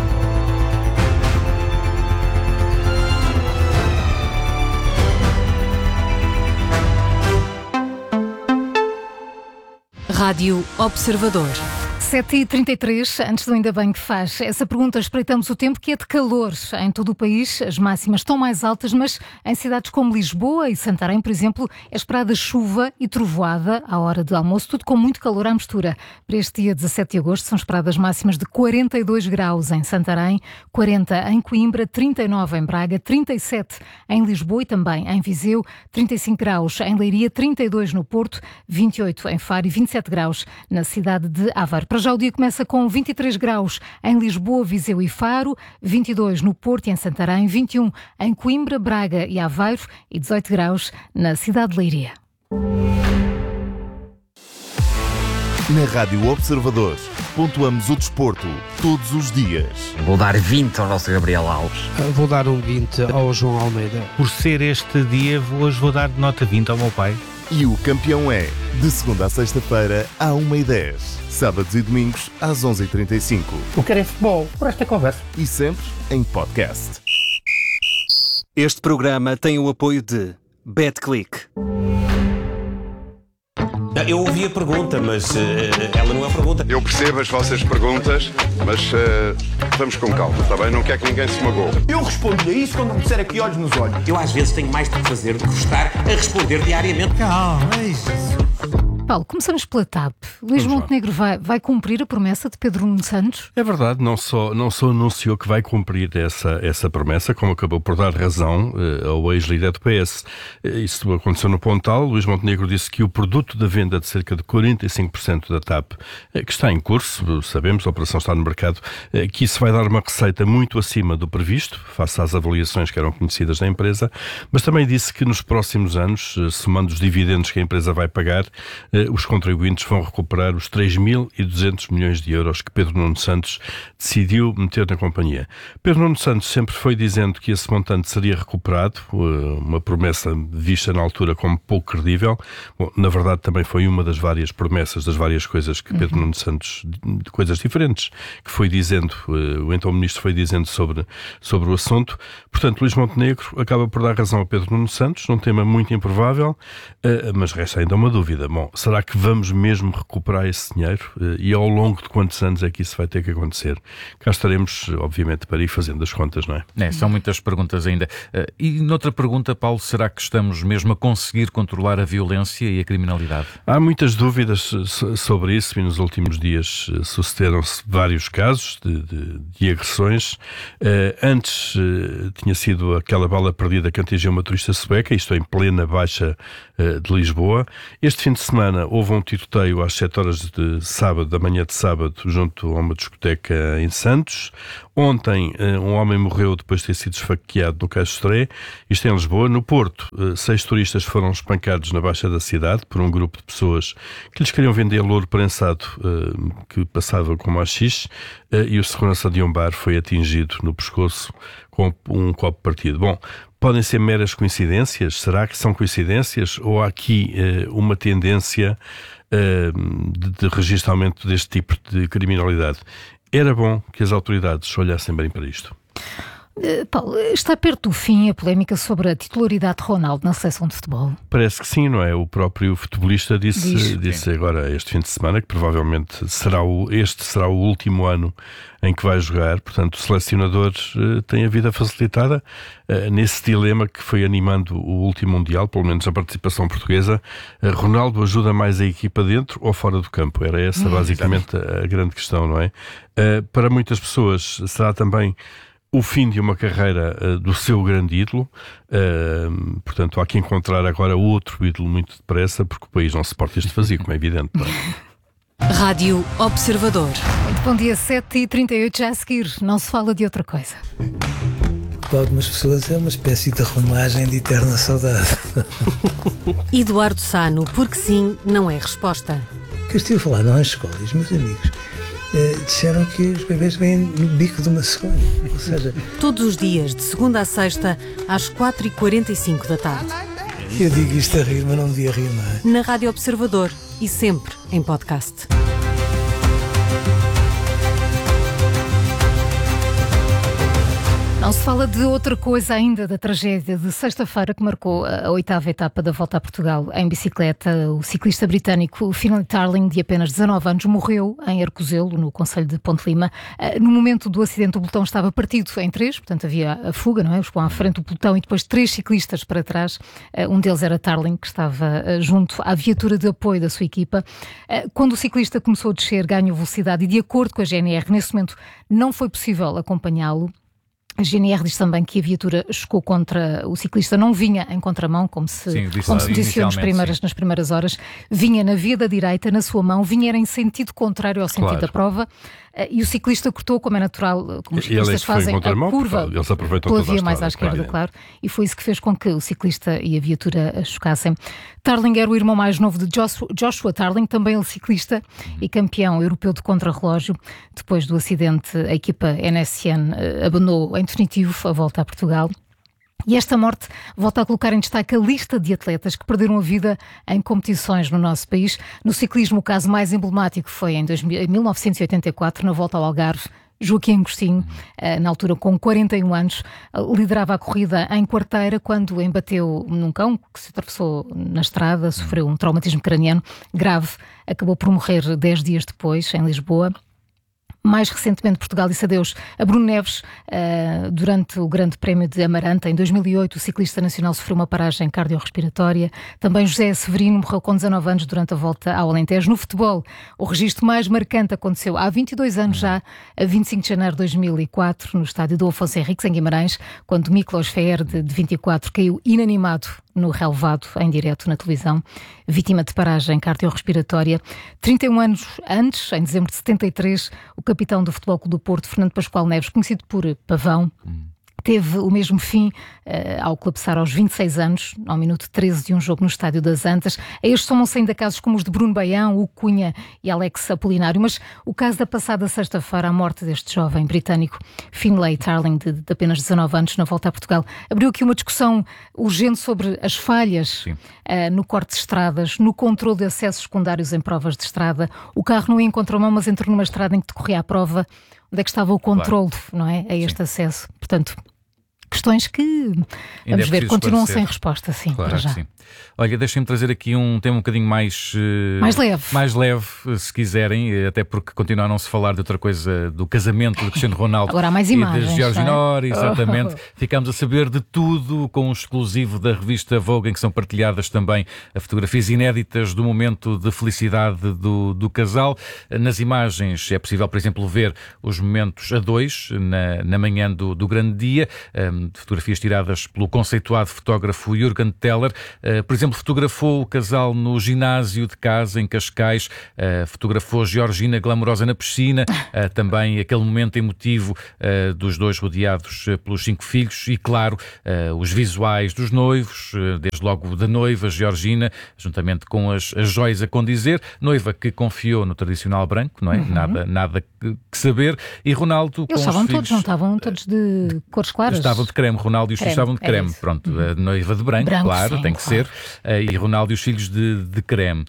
Rádio Observador. 7h33, antes do Ainda Bem que Faz essa pergunta, espreitamos o tempo, que é de calor em todo o país. As máximas estão mais altas, mas em cidades como Lisboa e Santarém, por exemplo, é esperada chuva e trovoada à hora de almoço, tudo com muito calor à mistura. Para este dia 17 de agosto são esperadas máximas de 42 graus em Santarém, 40 em Coimbra, 39 em Braga, 37 em Lisboa e também em Viseu, 35 graus em Leiria, 32 no Porto, 28 em Faro e 27 graus na cidade de Aveiro. Para já o dia começa com 23 graus em Lisboa, Viseu e Faro, 22 no Porto e em Santarém, 21 em Coimbra, Braga e Aveiro e 18 graus na cidade de Leiria. Na Rádio Observador, pontuamos o desporto todos os dias. Vou dar 20 ao nosso Gabriel Alves. Vou dar um 20 ao João Almeida. Por ser este dia, hoje vou dar nota 20 ao meu pai. E o campeão é, de segunda a sexta-feira, à 1h10. Sábados e domingos, às 11h35. O que é futebol, por esta conversa. E sempre em podcast. Este programa tem o apoio de BetClick. Eu ouvi a pergunta, mas ela não é pergunta. Eu percebo as vossas perguntas, mas vamos com calma, está bem? Não quero que ninguém se magoe. Eu respondo-lhe a isso quando me disser aqui olhos nos olhos. Eu às vezes tenho mais do que fazer do que estar a responder diariamente. Calma, é isso. Paulo, começamos pela TAP. Luís Montenegro vai cumprir a promessa de Pedro Nuno Santos? É verdade, não só anunciou que vai cumprir essa promessa, como acabou por dar razão ao ex-líder do PS. Isso aconteceu no Pontal. Luís Montenegro disse que o produto da venda de cerca de 45% da TAP, que está em curso, sabemos, a operação está no mercado, que isso vai dar uma receita muito acima do previsto, face às avaliações que eram conhecidas da empresa, mas também disse que nos próximos anos, somando os dividendos que a empresa vai pagar, os contribuintes vão recuperar os 3.200 milhões de euros que Pedro Nuno Santos decidiu meter na companhia. Pedro Nuno Santos sempre foi dizendo que esse montante seria recuperado, uma promessa vista na altura como pouco credível. Bom, na verdade também foi uma das várias promessas, das várias coisas que Pedro Nuno Santos, coisas diferentes, que foi dizendo, o então ministro foi dizendo sobre o assunto. Portanto, Luís Montenegro acaba por dar razão a Pedro Nuno Santos, num tema muito improvável, mas resta ainda uma dúvida. Bom, será que vamos mesmo recuperar esse dinheiro? E ao longo de quantos anos é que isso vai ter que acontecer? Cá estaremos, obviamente, para ir fazendo as contas, não é? São muitas perguntas ainda. E noutra pergunta, Paulo, será que estamos mesmo a conseguir controlar a violência e a criminalidade? Há muitas dúvidas sobre isso e nos últimos dias sucederam-se vários casos de agressões. Antes tinha sido aquela bala perdida que atingiu uma turista sueca, isto em plena Baixa de Lisboa. Este fim de semana semana houve um tiroteio às 7 horas da manhã de sábado, junto a uma discoteca em Santos. Ontem, um homem morreu depois de ter sido esfaqueado no Caixo Sodré, isto em Lisboa. No Porto, 6 turistas foram espancados na Baixa da cidade por um grupo de pessoas que lhes queriam vender louro prensado que passava como haxixe, e o segurança de um bar foi atingido no pescoço com um copo partido. Bom, podem ser meras coincidências? Será que são coincidências? Ou há aqui uma tendência de registramento deste tipo de criminalidade? Era bom que as autoridades olhassem bem para isto. Paulo, está perto do fim a polémica sobre a titularidade de Ronaldo na seleção de futebol? Parece que sim, não é? O próprio futebolista disse agora este fim de semana que provavelmente este será o último ano em que vai jogar. Portanto, o selecionador tem a vida facilitada nesse dilema que foi animando o último Mundial, pelo menos a participação portuguesa. Ronaldo ajuda mais a equipa dentro ou fora do campo? Era essa basicamente a grande questão, não é? Para muitas pessoas será também o fim de uma carreira do seu grande ídolo. Portanto, há que encontrar agora outro ídolo muito depressa, porque o país não se porta este vazio, como é evidente. Não é? Rádio Observador. Muito bom dia, 7h38, já a seguir. Não se fala de outra coisa. Para algumas pessoas é uma espécie de arrumagem de eterna saudade. Eduardo Sá, porque sim, não é resposta. O que eu estive a falar não é escolas, meus amigos. Disseram que os bebês vêm no bico de uma cegonha. Ou seja, todos os dias, de segunda a sexta, às 4h45 da tarde. Eu digo isto a rir, mas não devia rir, não é? Na Rádio Observador e sempre em podcast. Não se fala de outra coisa ainda da tragédia de sexta-feira que marcou a 8ª etapa da Volta a Portugal em bicicleta. O ciclista britânico Finlay Tarling, de apenas 19 anos, morreu em Arcozelo, no concelho de Ponte Lima. No momento do acidente, o pelotão estava partido em 3, portanto havia a fuga, não é? Os que vão à frente do pelotão e depois 3 ciclistas para trás. Um deles era Tarling, que estava junto à viatura de apoio da sua equipa. Quando o ciclista começou a descer, ganhou velocidade e, de acordo com a GNR, nesse momento não foi possível acompanhá-lo. A GNR diz também que a viatura chocou contra o ciclista, não vinha em contramão, como se noticiou nas primeiras horas, vinha na via da direita, na sua mão, vinha em sentido contrário ao sentido da prova, e o ciclista cortou, como é natural, como os ciclistas fazem, a curva pela via mais à esquerda, claro, e foi isso que fez com que o ciclista e a viatura chocassem. Tarling era o irmão mais novo de Joshua Tarling, também ele ciclista e campeão europeu de contrarrelógio. Depois do acidente, a equipa NSN abandonou em definitivo a Volta a Portugal. E esta morte volta a colocar em destaque a lista de atletas que perderam a vida em competições no nosso país. No ciclismo, o caso mais emblemático foi em 1984, na Volta ao Algarve. Joaquim Agostinho, na altura com 41 anos, liderava a corrida em quarteira quando embateu num cão que se atravessou na estrada, sofreu um traumatismo craniano grave, acabou por morrer 10 dias depois, em Lisboa. Mais recentemente, Portugal disse adeus a Bruno Neves durante o Grande Prémio de Amarante. Em 2008, o ciclista nacional sofreu uma paragem cardiorrespiratória. Também José Severino morreu com 19 anos durante a volta ao Alentejo. No futebol, o registro mais marcante aconteceu há 22 anos já, a 25 de janeiro de 2004, no estádio do Afonso Henriques, em Guimarães, quando Miklos Feher, de 24, caiu inanimado no relevado, em direto na televisão, vítima de paragem cardiorrespiratória. 31 anos antes, em dezembro de 73, o capitão do Futebol Clube do Porto, Fernando Pascoal Neves, conhecido por Pavão, teve o mesmo fim ao colapsar aos 26 anos, ao minuto 13 de um jogo no Estádio das Antas. A estes somam-se ainda casos como os de Bruno Baião, Hugo Cunha e Alex Apolinário, mas o caso da passada sexta-feira, a morte deste jovem britânico, Finlay Tarling, de apenas 19 anos, na Volta a Portugal, abriu aqui uma discussão urgente sobre as falhas no corte de estradas, no controle de acessos secundários em provas de estrada. O carro não ia em contramão, mas entrou numa estrada em que decorria a prova. Onde é que estava o controle, não é, a este acesso? Portanto, questões que, vamos ver, continuam sem resposta, sim, claro, para já. Sim. Olha, deixem-me trazer aqui um tema um bocadinho mais leve, se quiserem, até porque continua a não se falar de outra coisa, do casamento de Cristiano Ronaldo. Agora há mais e imagens, de Jorge Nori, exatamente. Ficámos a saber de tudo com um exclusivo da revista Vogue, em que são partilhadas também fotografias inéditas do momento de felicidade do casal. Nas imagens é possível, por exemplo, ver os momentos a dois na manhã do grande dia. fotografias tiradas pelo conceituado fotógrafo Jürgen Teller. Por exemplo, fotografou o casal no ginásio de casa em Cascais, fotografou Georgina glamourosa na piscina, também aquele momento emotivo dos dois rodeados pelos 5 filhos e, claro, os visuais dos noivos, desde logo da noiva Georgina, juntamente com as joias a condizer, noiva que confiou no tradicional branco, não é? Nada que saber, e Ronaldo eles com estavam os filhos, todos, não estavam todos de cores claras? Estavam de creme, Ronaldo e os filhos estavam de creme, isso. Pronto, a noiva de branco, claro, sim, tem que ser, e Ronaldo e os filhos de creme.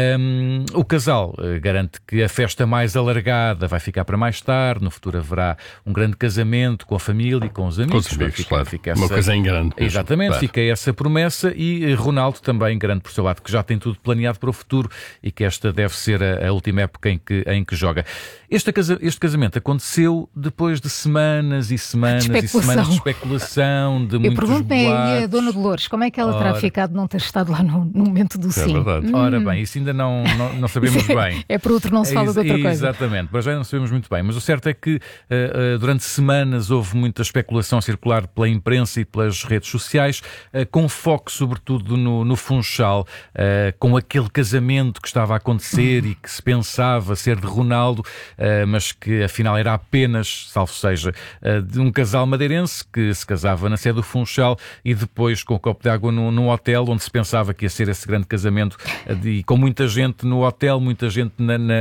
O casal garante que a festa mais alargada vai ficar para mais tarde, no futuro haverá um grande casamento com a família e com os amigos. Com os amigos, claro. Uma coisa em grande. Exatamente, claro. Fica essa promessa, e Ronaldo também garante por seu lado que já tem tudo planeado para o futuro e que esta deve ser a última época em que joga. Este casamento aconteceu depois de semanas e semanas e semanas de especulação, de muitos boatos. Eu pergunto-me, e a Dona Dolores, como é que ela terá ficado de não ter estado lá no momento do sim? É verdade. Ora bem, isso ainda não sabemos bem. É por outro, não se fala de outra coisa. Exatamente, mas já não sabemos muito bem. Mas o certo é que durante semanas houve muita especulação a circular pela imprensa e pelas redes sociais, com foco sobretudo no Funchal, com aquele casamento que estava a acontecer e que se pensava ser de Ronaldo, mas que afinal era apenas, salvo seja, de um casal madeirense que se casava na sede do Funchal e depois com um copo de água num hotel onde se pensava que ia ser esse grande casamento, e com muita gente no hotel, muita gente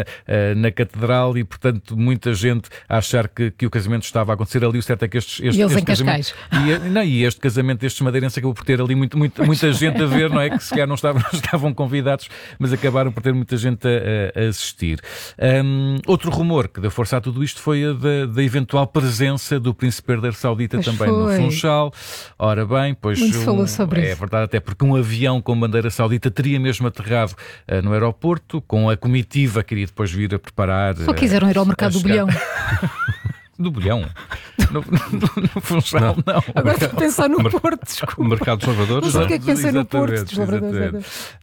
na catedral e, portanto, muita gente a achar que o casamento estava a acontecer ali. O certo é que este em Cascais. E este casamento destes madeirenses acabou por ter ali muita gente a ver, não é? Que sequer não estavam convidados, mas acabaram por ter muita gente a assistir. Outro rumor que deu força a tudo isto foi a da eventual presença do príncipe herdeiro saudita também no Funchal. Ora bem, pois muito falou sobre isso. É verdade, até porque um avião com bandeira saudita teria mesmo aterrado no aeroporto, com a comitiva que iria depois vir a preparar. Só quiseram ir ao mercado do Bolhão. Do Bolhão? No Funchal, não. Agora estou a pensar no Porto, desculpa. O mercado dos lavradores. Não sei o que é que pensei no Porto dos lavradores.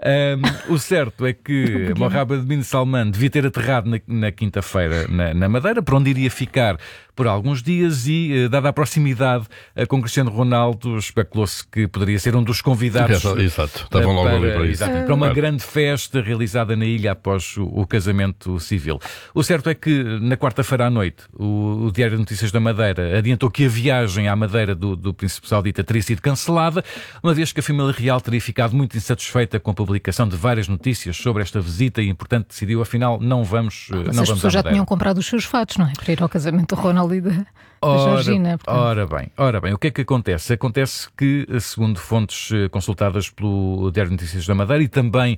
O certo é que Mohammed bin Salman devia ter aterrado na quinta-feira na Madeira, para onde iria ficar por alguns dias, e dada a proximidade com Cristiano Ronaldo, especulou-se que poderia ser um dos convidados. Exato, estavam logo ali para isso. Para uma grande festa realizada na ilha após o casamento civil. O certo é que na quarta-feira à noite o Diário de Notícias da Madeira adiantou que a viagem à Madeira do príncipe saudita teria sido cancelada, uma vez que a família real teria ficado muito insatisfeita com a publicação de várias notícias sobre esta visita e, portanto, decidiu, afinal, não vamos à Madeira. As pessoas já tinham comprado os seus fatos, não é? Para ir ao casamento do Ronaldo e da Georgina. Ora bem, o que é que acontece? Acontece que, segundo fontes consultadas pelo Diário de Notícias da Madeira e também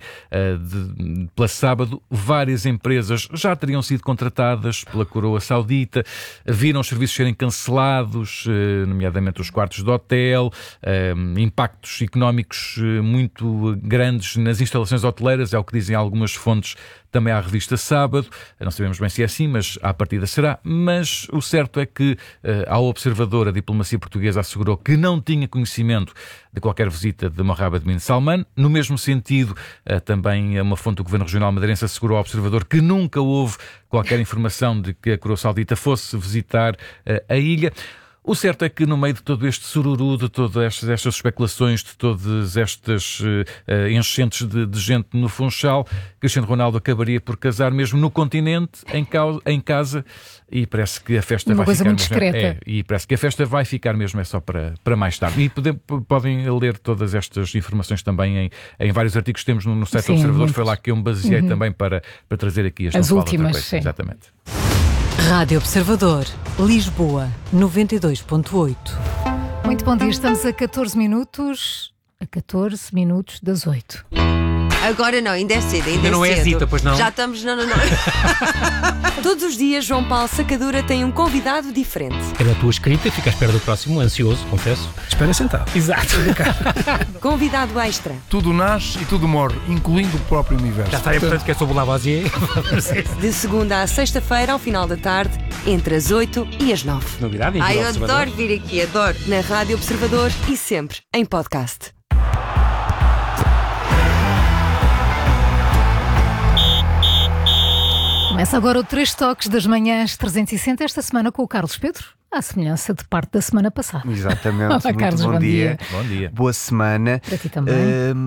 pela Sábado, várias empresas já teriam sido contratadas pela coroa saudita, viram os serviços serem cancelados, nomeadamente os quartos de hotel, impactos económicos muito grandes nas instalações hoteleiras, é o que dizem algumas fontes também à revista Sábado. Não sabemos bem se é assim, mas à partida será. Mas o certo é que, ao Observador, a diplomacia portuguesa assegurou que não tinha conhecimento de qualquer visita de Mohammed bin Salman. No mesmo sentido, também uma fonte do Governo Regional Madeirense assegurou ao Observador que nunca houve qualquer informação de que a coroa saudita fosse visitar a ilha. O certo é que, no meio de todo este sururu, de todas estas especulações, de todas estas enchentes de gente no Funchal, Cristiano Ronaldo acabaria por casar mesmo no continente, em casa, e parece que a festa vai ficar muito discreta. E parece que a festa vai ficar mesmo só para mais tarde. E podem ler todas estas informações também em vários artigos que temos no site do Observador. Muito. Foi lá que eu me baseei também para trazer aqui as últimas. Sim. Exatamente. Rádio Observador, Lisboa, 92.8. Muito bom dia, estamos a 14 minutos das 8. Agora não, ainda é cedo, ainda não é Zita, pois não? Já estamos, não. Todos os dias, João Paulo Sacadura tem um convidado diferente. É na tua escrita e fica à espera do próximo, ansioso, confesso. Espera sentado. Exato. Convidado extra. Tudo nasce e tudo morre, incluindo o próprio universo. Já está importante que é sobre o Lavoisier. De segunda à sexta-feira, ao final da tarde, entre as 8 e as 9. Novidade, eu adoro vir aqui, adoro. Na Rádio Observador e sempre em podcast. Começa agora o 3 Toques das Manhãs 360, esta semana com o Carlos Pedro. à semelhança de parte da semana passada. Exatamente. Olá, muito Carlos, bom dia. Bom dia. Boa semana. Para ti também.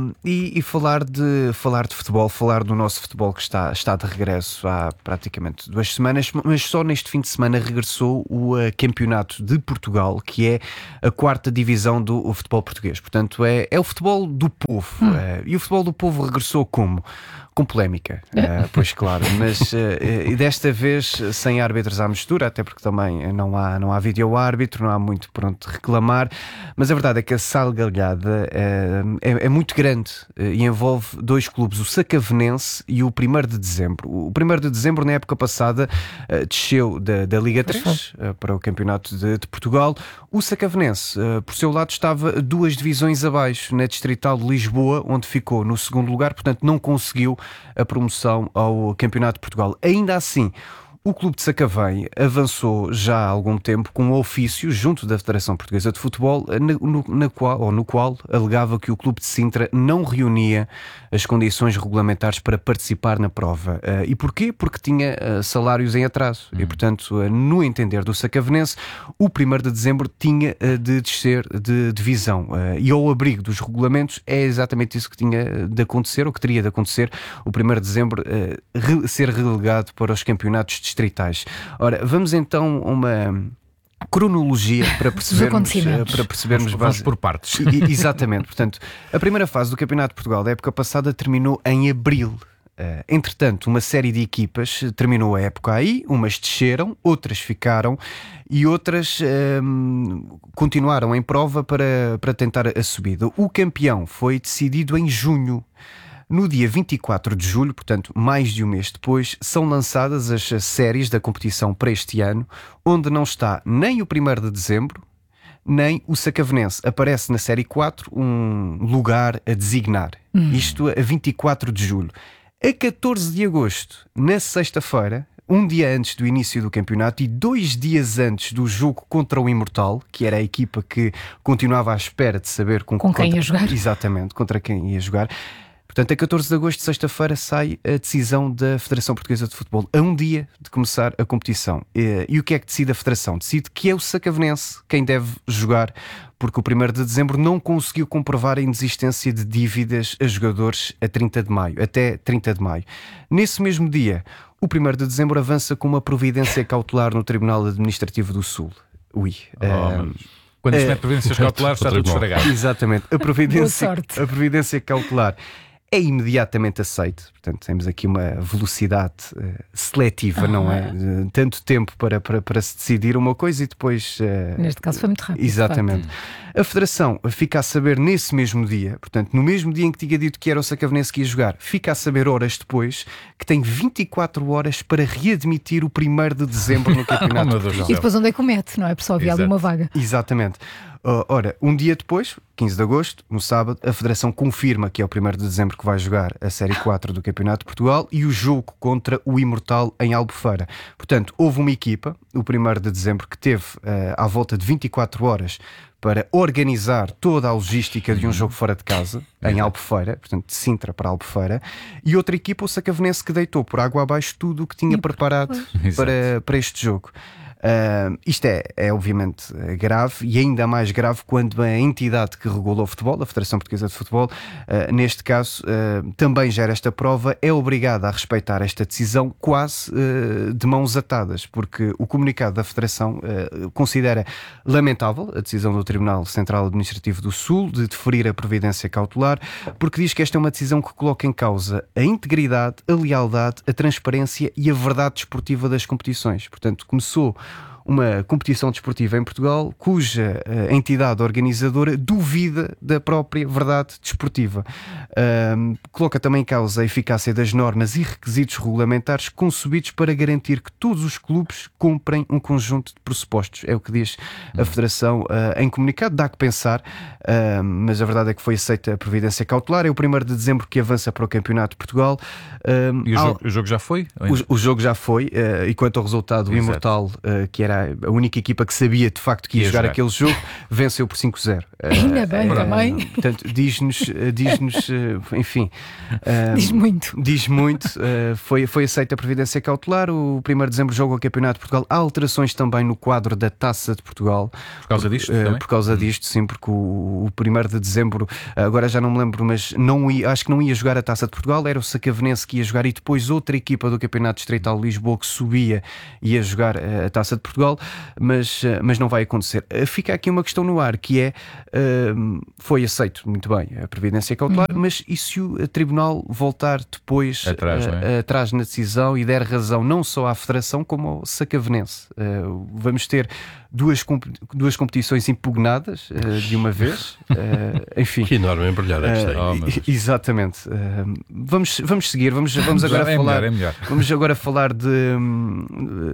E falar de futebol, falar do nosso futebol que está de regresso há praticamente 2 semanas, mas só neste fim de semana regressou o Campeonato de Portugal, que é a 4ª divisão do futebol português. Portanto, é o futebol do povo. E o futebol do povo regressou como? Com polémica, pois claro, mas e desta vez sem árbitros à mistura, até porque também não há vídeo-árbitro, não há muito por onde reclamar, mas a verdade é que a salgalhada é muito grande e envolve 2 clubes, o Sacavnense e o 1º de Dezembro. O 1º de Dezembro, na época passada, desceu da Liga 3 para o Campeonato de Portugal. O Sacavnense, por seu lado, estava 2 divisões abaixo, na Distrital de Lisboa, onde ficou no 2º lugar, portanto não conseguiu a promoção ao Campeonato de Portugal. Ainda assim, o Clube de Sacavém avançou já há algum tempo com um ofício junto da Federação Portuguesa de Futebol no qual alegava que o Clube de Sintra não reunia as condições regulamentares para participar na prova. E porquê? Porque tinha salários em atraso. E, portanto, no entender do Sacavenense, o 1º de Dezembro tinha de descer de divisão. E ao abrigo dos regulamentos é exatamente isso que tinha de acontecer, ou que teria de acontecer, o 1º de Dezembro ser relegado para os campeonatos distritais. Ora, vamos então a uma cronologia para percebermos vamos por partes. Exatamente. Portanto, a primeira fase do Campeonato de Portugal da época passada terminou em abril. Entretanto, uma série de equipas terminou a época aí, umas desceram, outras ficaram e outras continuaram em prova para tentar a subida. O campeão foi decidido em junho. No dia 24 de julho, portanto mais de um mês depois, são lançadas as séries da competição para este ano, onde não está nem o 1º de Dezembro, nem o Sacavenense. Aparece na série 4 um lugar a designar. Isto a 24 de julho. A 14 de agosto, na sexta-feira, um dia antes do início do campeonato e 2 dias antes do jogo contra o Imortal, que era a equipa que continuava à espera de saber com quem ia jogar. Exatamente, contra quem ia jogar. Portanto, a 14 de agosto, sexta-feira, sai a decisão da Federação Portuguesa de Futebol, a um dia de começar a competição. E o que é que decide a Federação? Decide que é o Sacavenense quem deve jogar, porque o 1º de Dezembro não conseguiu comprovar a inexistência de dívidas a jogadores até 30 de maio. Nesse mesmo dia, o 1º de Dezembro avança com uma providência cautelar no Tribunal Administrativo do Sul. Quando se mete providências cautelares está tudo esfregado. Exatamente. A providência cautelar é imediatamente aceite. Portanto, temos aqui uma velocidade seletiva, não é? Tanto tempo para se decidir uma coisa e depois... Neste caso foi muito rápido. Exatamente. A Federação fica a saber nesse mesmo dia, portanto, no mesmo dia em que tinha dito que era o Sacavenense que ia jogar, fica a saber horas depois que tem 24 horas para readmitir o 1º de Dezembro no Campeonato de Portugal. E depois onde é que o mete, não é? Porque só havia ali uma vaga. Exatamente. Ora, um dia depois, 15 de agosto, no sábado, a Federação confirma que é o 1º de Dezembro que vai jogar a Série 4 do Campeonato de Portugal e o jogo contra o Imortal em Albufeira. Portanto, houve uma equipa, o 1º de Dezembro, que teve à volta de 24 horas para organizar toda a logística de um jogo fora de casa, em Albufeira, portanto de Sintra para Albufeira, e outra equipa, o Sacavenense, que deitou por água abaixo tudo o que tinha preparado para este jogo. Isto é obviamente grave, e ainda mais grave quando a entidade que regula o futebol, a Federação Portuguesa de Futebol, neste caso também gera esta prova, é obrigada a respeitar esta decisão quase de mãos atadas, porque o comunicado da Federação considera lamentável a decisão do Tribunal Central Administrativo do Sul de deferir a providência cautelar, porque diz que esta é uma decisão que coloca em causa a integridade, a lealdade, a transparência e a verdade desportiva das competições. Portanto, começou uma competição desportiva em Portugal cuja entidade organizadora duvida da própria verdade desportiva. Coloca também em causa a eficácia das normas e requisitos regulamentares concebidos para garantir que todos os clubes cumprem um conjunto de pressupostos. É o que diz a Federação em comunicado. Dá que pensar, mas a verdade é que foi aceita a providência cautelar. É o 1º de Dezembro que avança para o Campeonato de Portugal. E o jogo já foi? O jogo já foi, e quanto ao resultado, o Imortal, que era a única equipa que sabia de facto que ia jogar aquele jogo, venceu por 5-0. Ainda bem também. Portanto, diz-nos enfim, diz muito. Foi aceita a providência cautelar. O 1º de dezembro joga o Campeonato de Portugal. Há alterações também no quadro da Taça de Portugal. Por causa disto também? Por causa disto, sim, porque o 1º de dezembro, agora já não me lembro, mas acho que não ia jogar a Taça de Portugal, era o Sacavenense que ia jogar e depois outra equipa do Campeonato Distrital de Lisboa que subia e ia jogar a Taça de Portugal, mas não vai acontecer. Fica aqui uma questão no ar, que é, foi aceito, muito bem, a providência cautelar, mas e se o Tribunal voltar depois atrás na decisão e der razão não só à Federação como ao Sacavenense? Vamos ter duas competições impugnadas de uma vez. Enfim. Que enorme embrulhada que tem. Exatamente. Vamos seguir, vamos agora falar. É melhor. Vamos agora falar de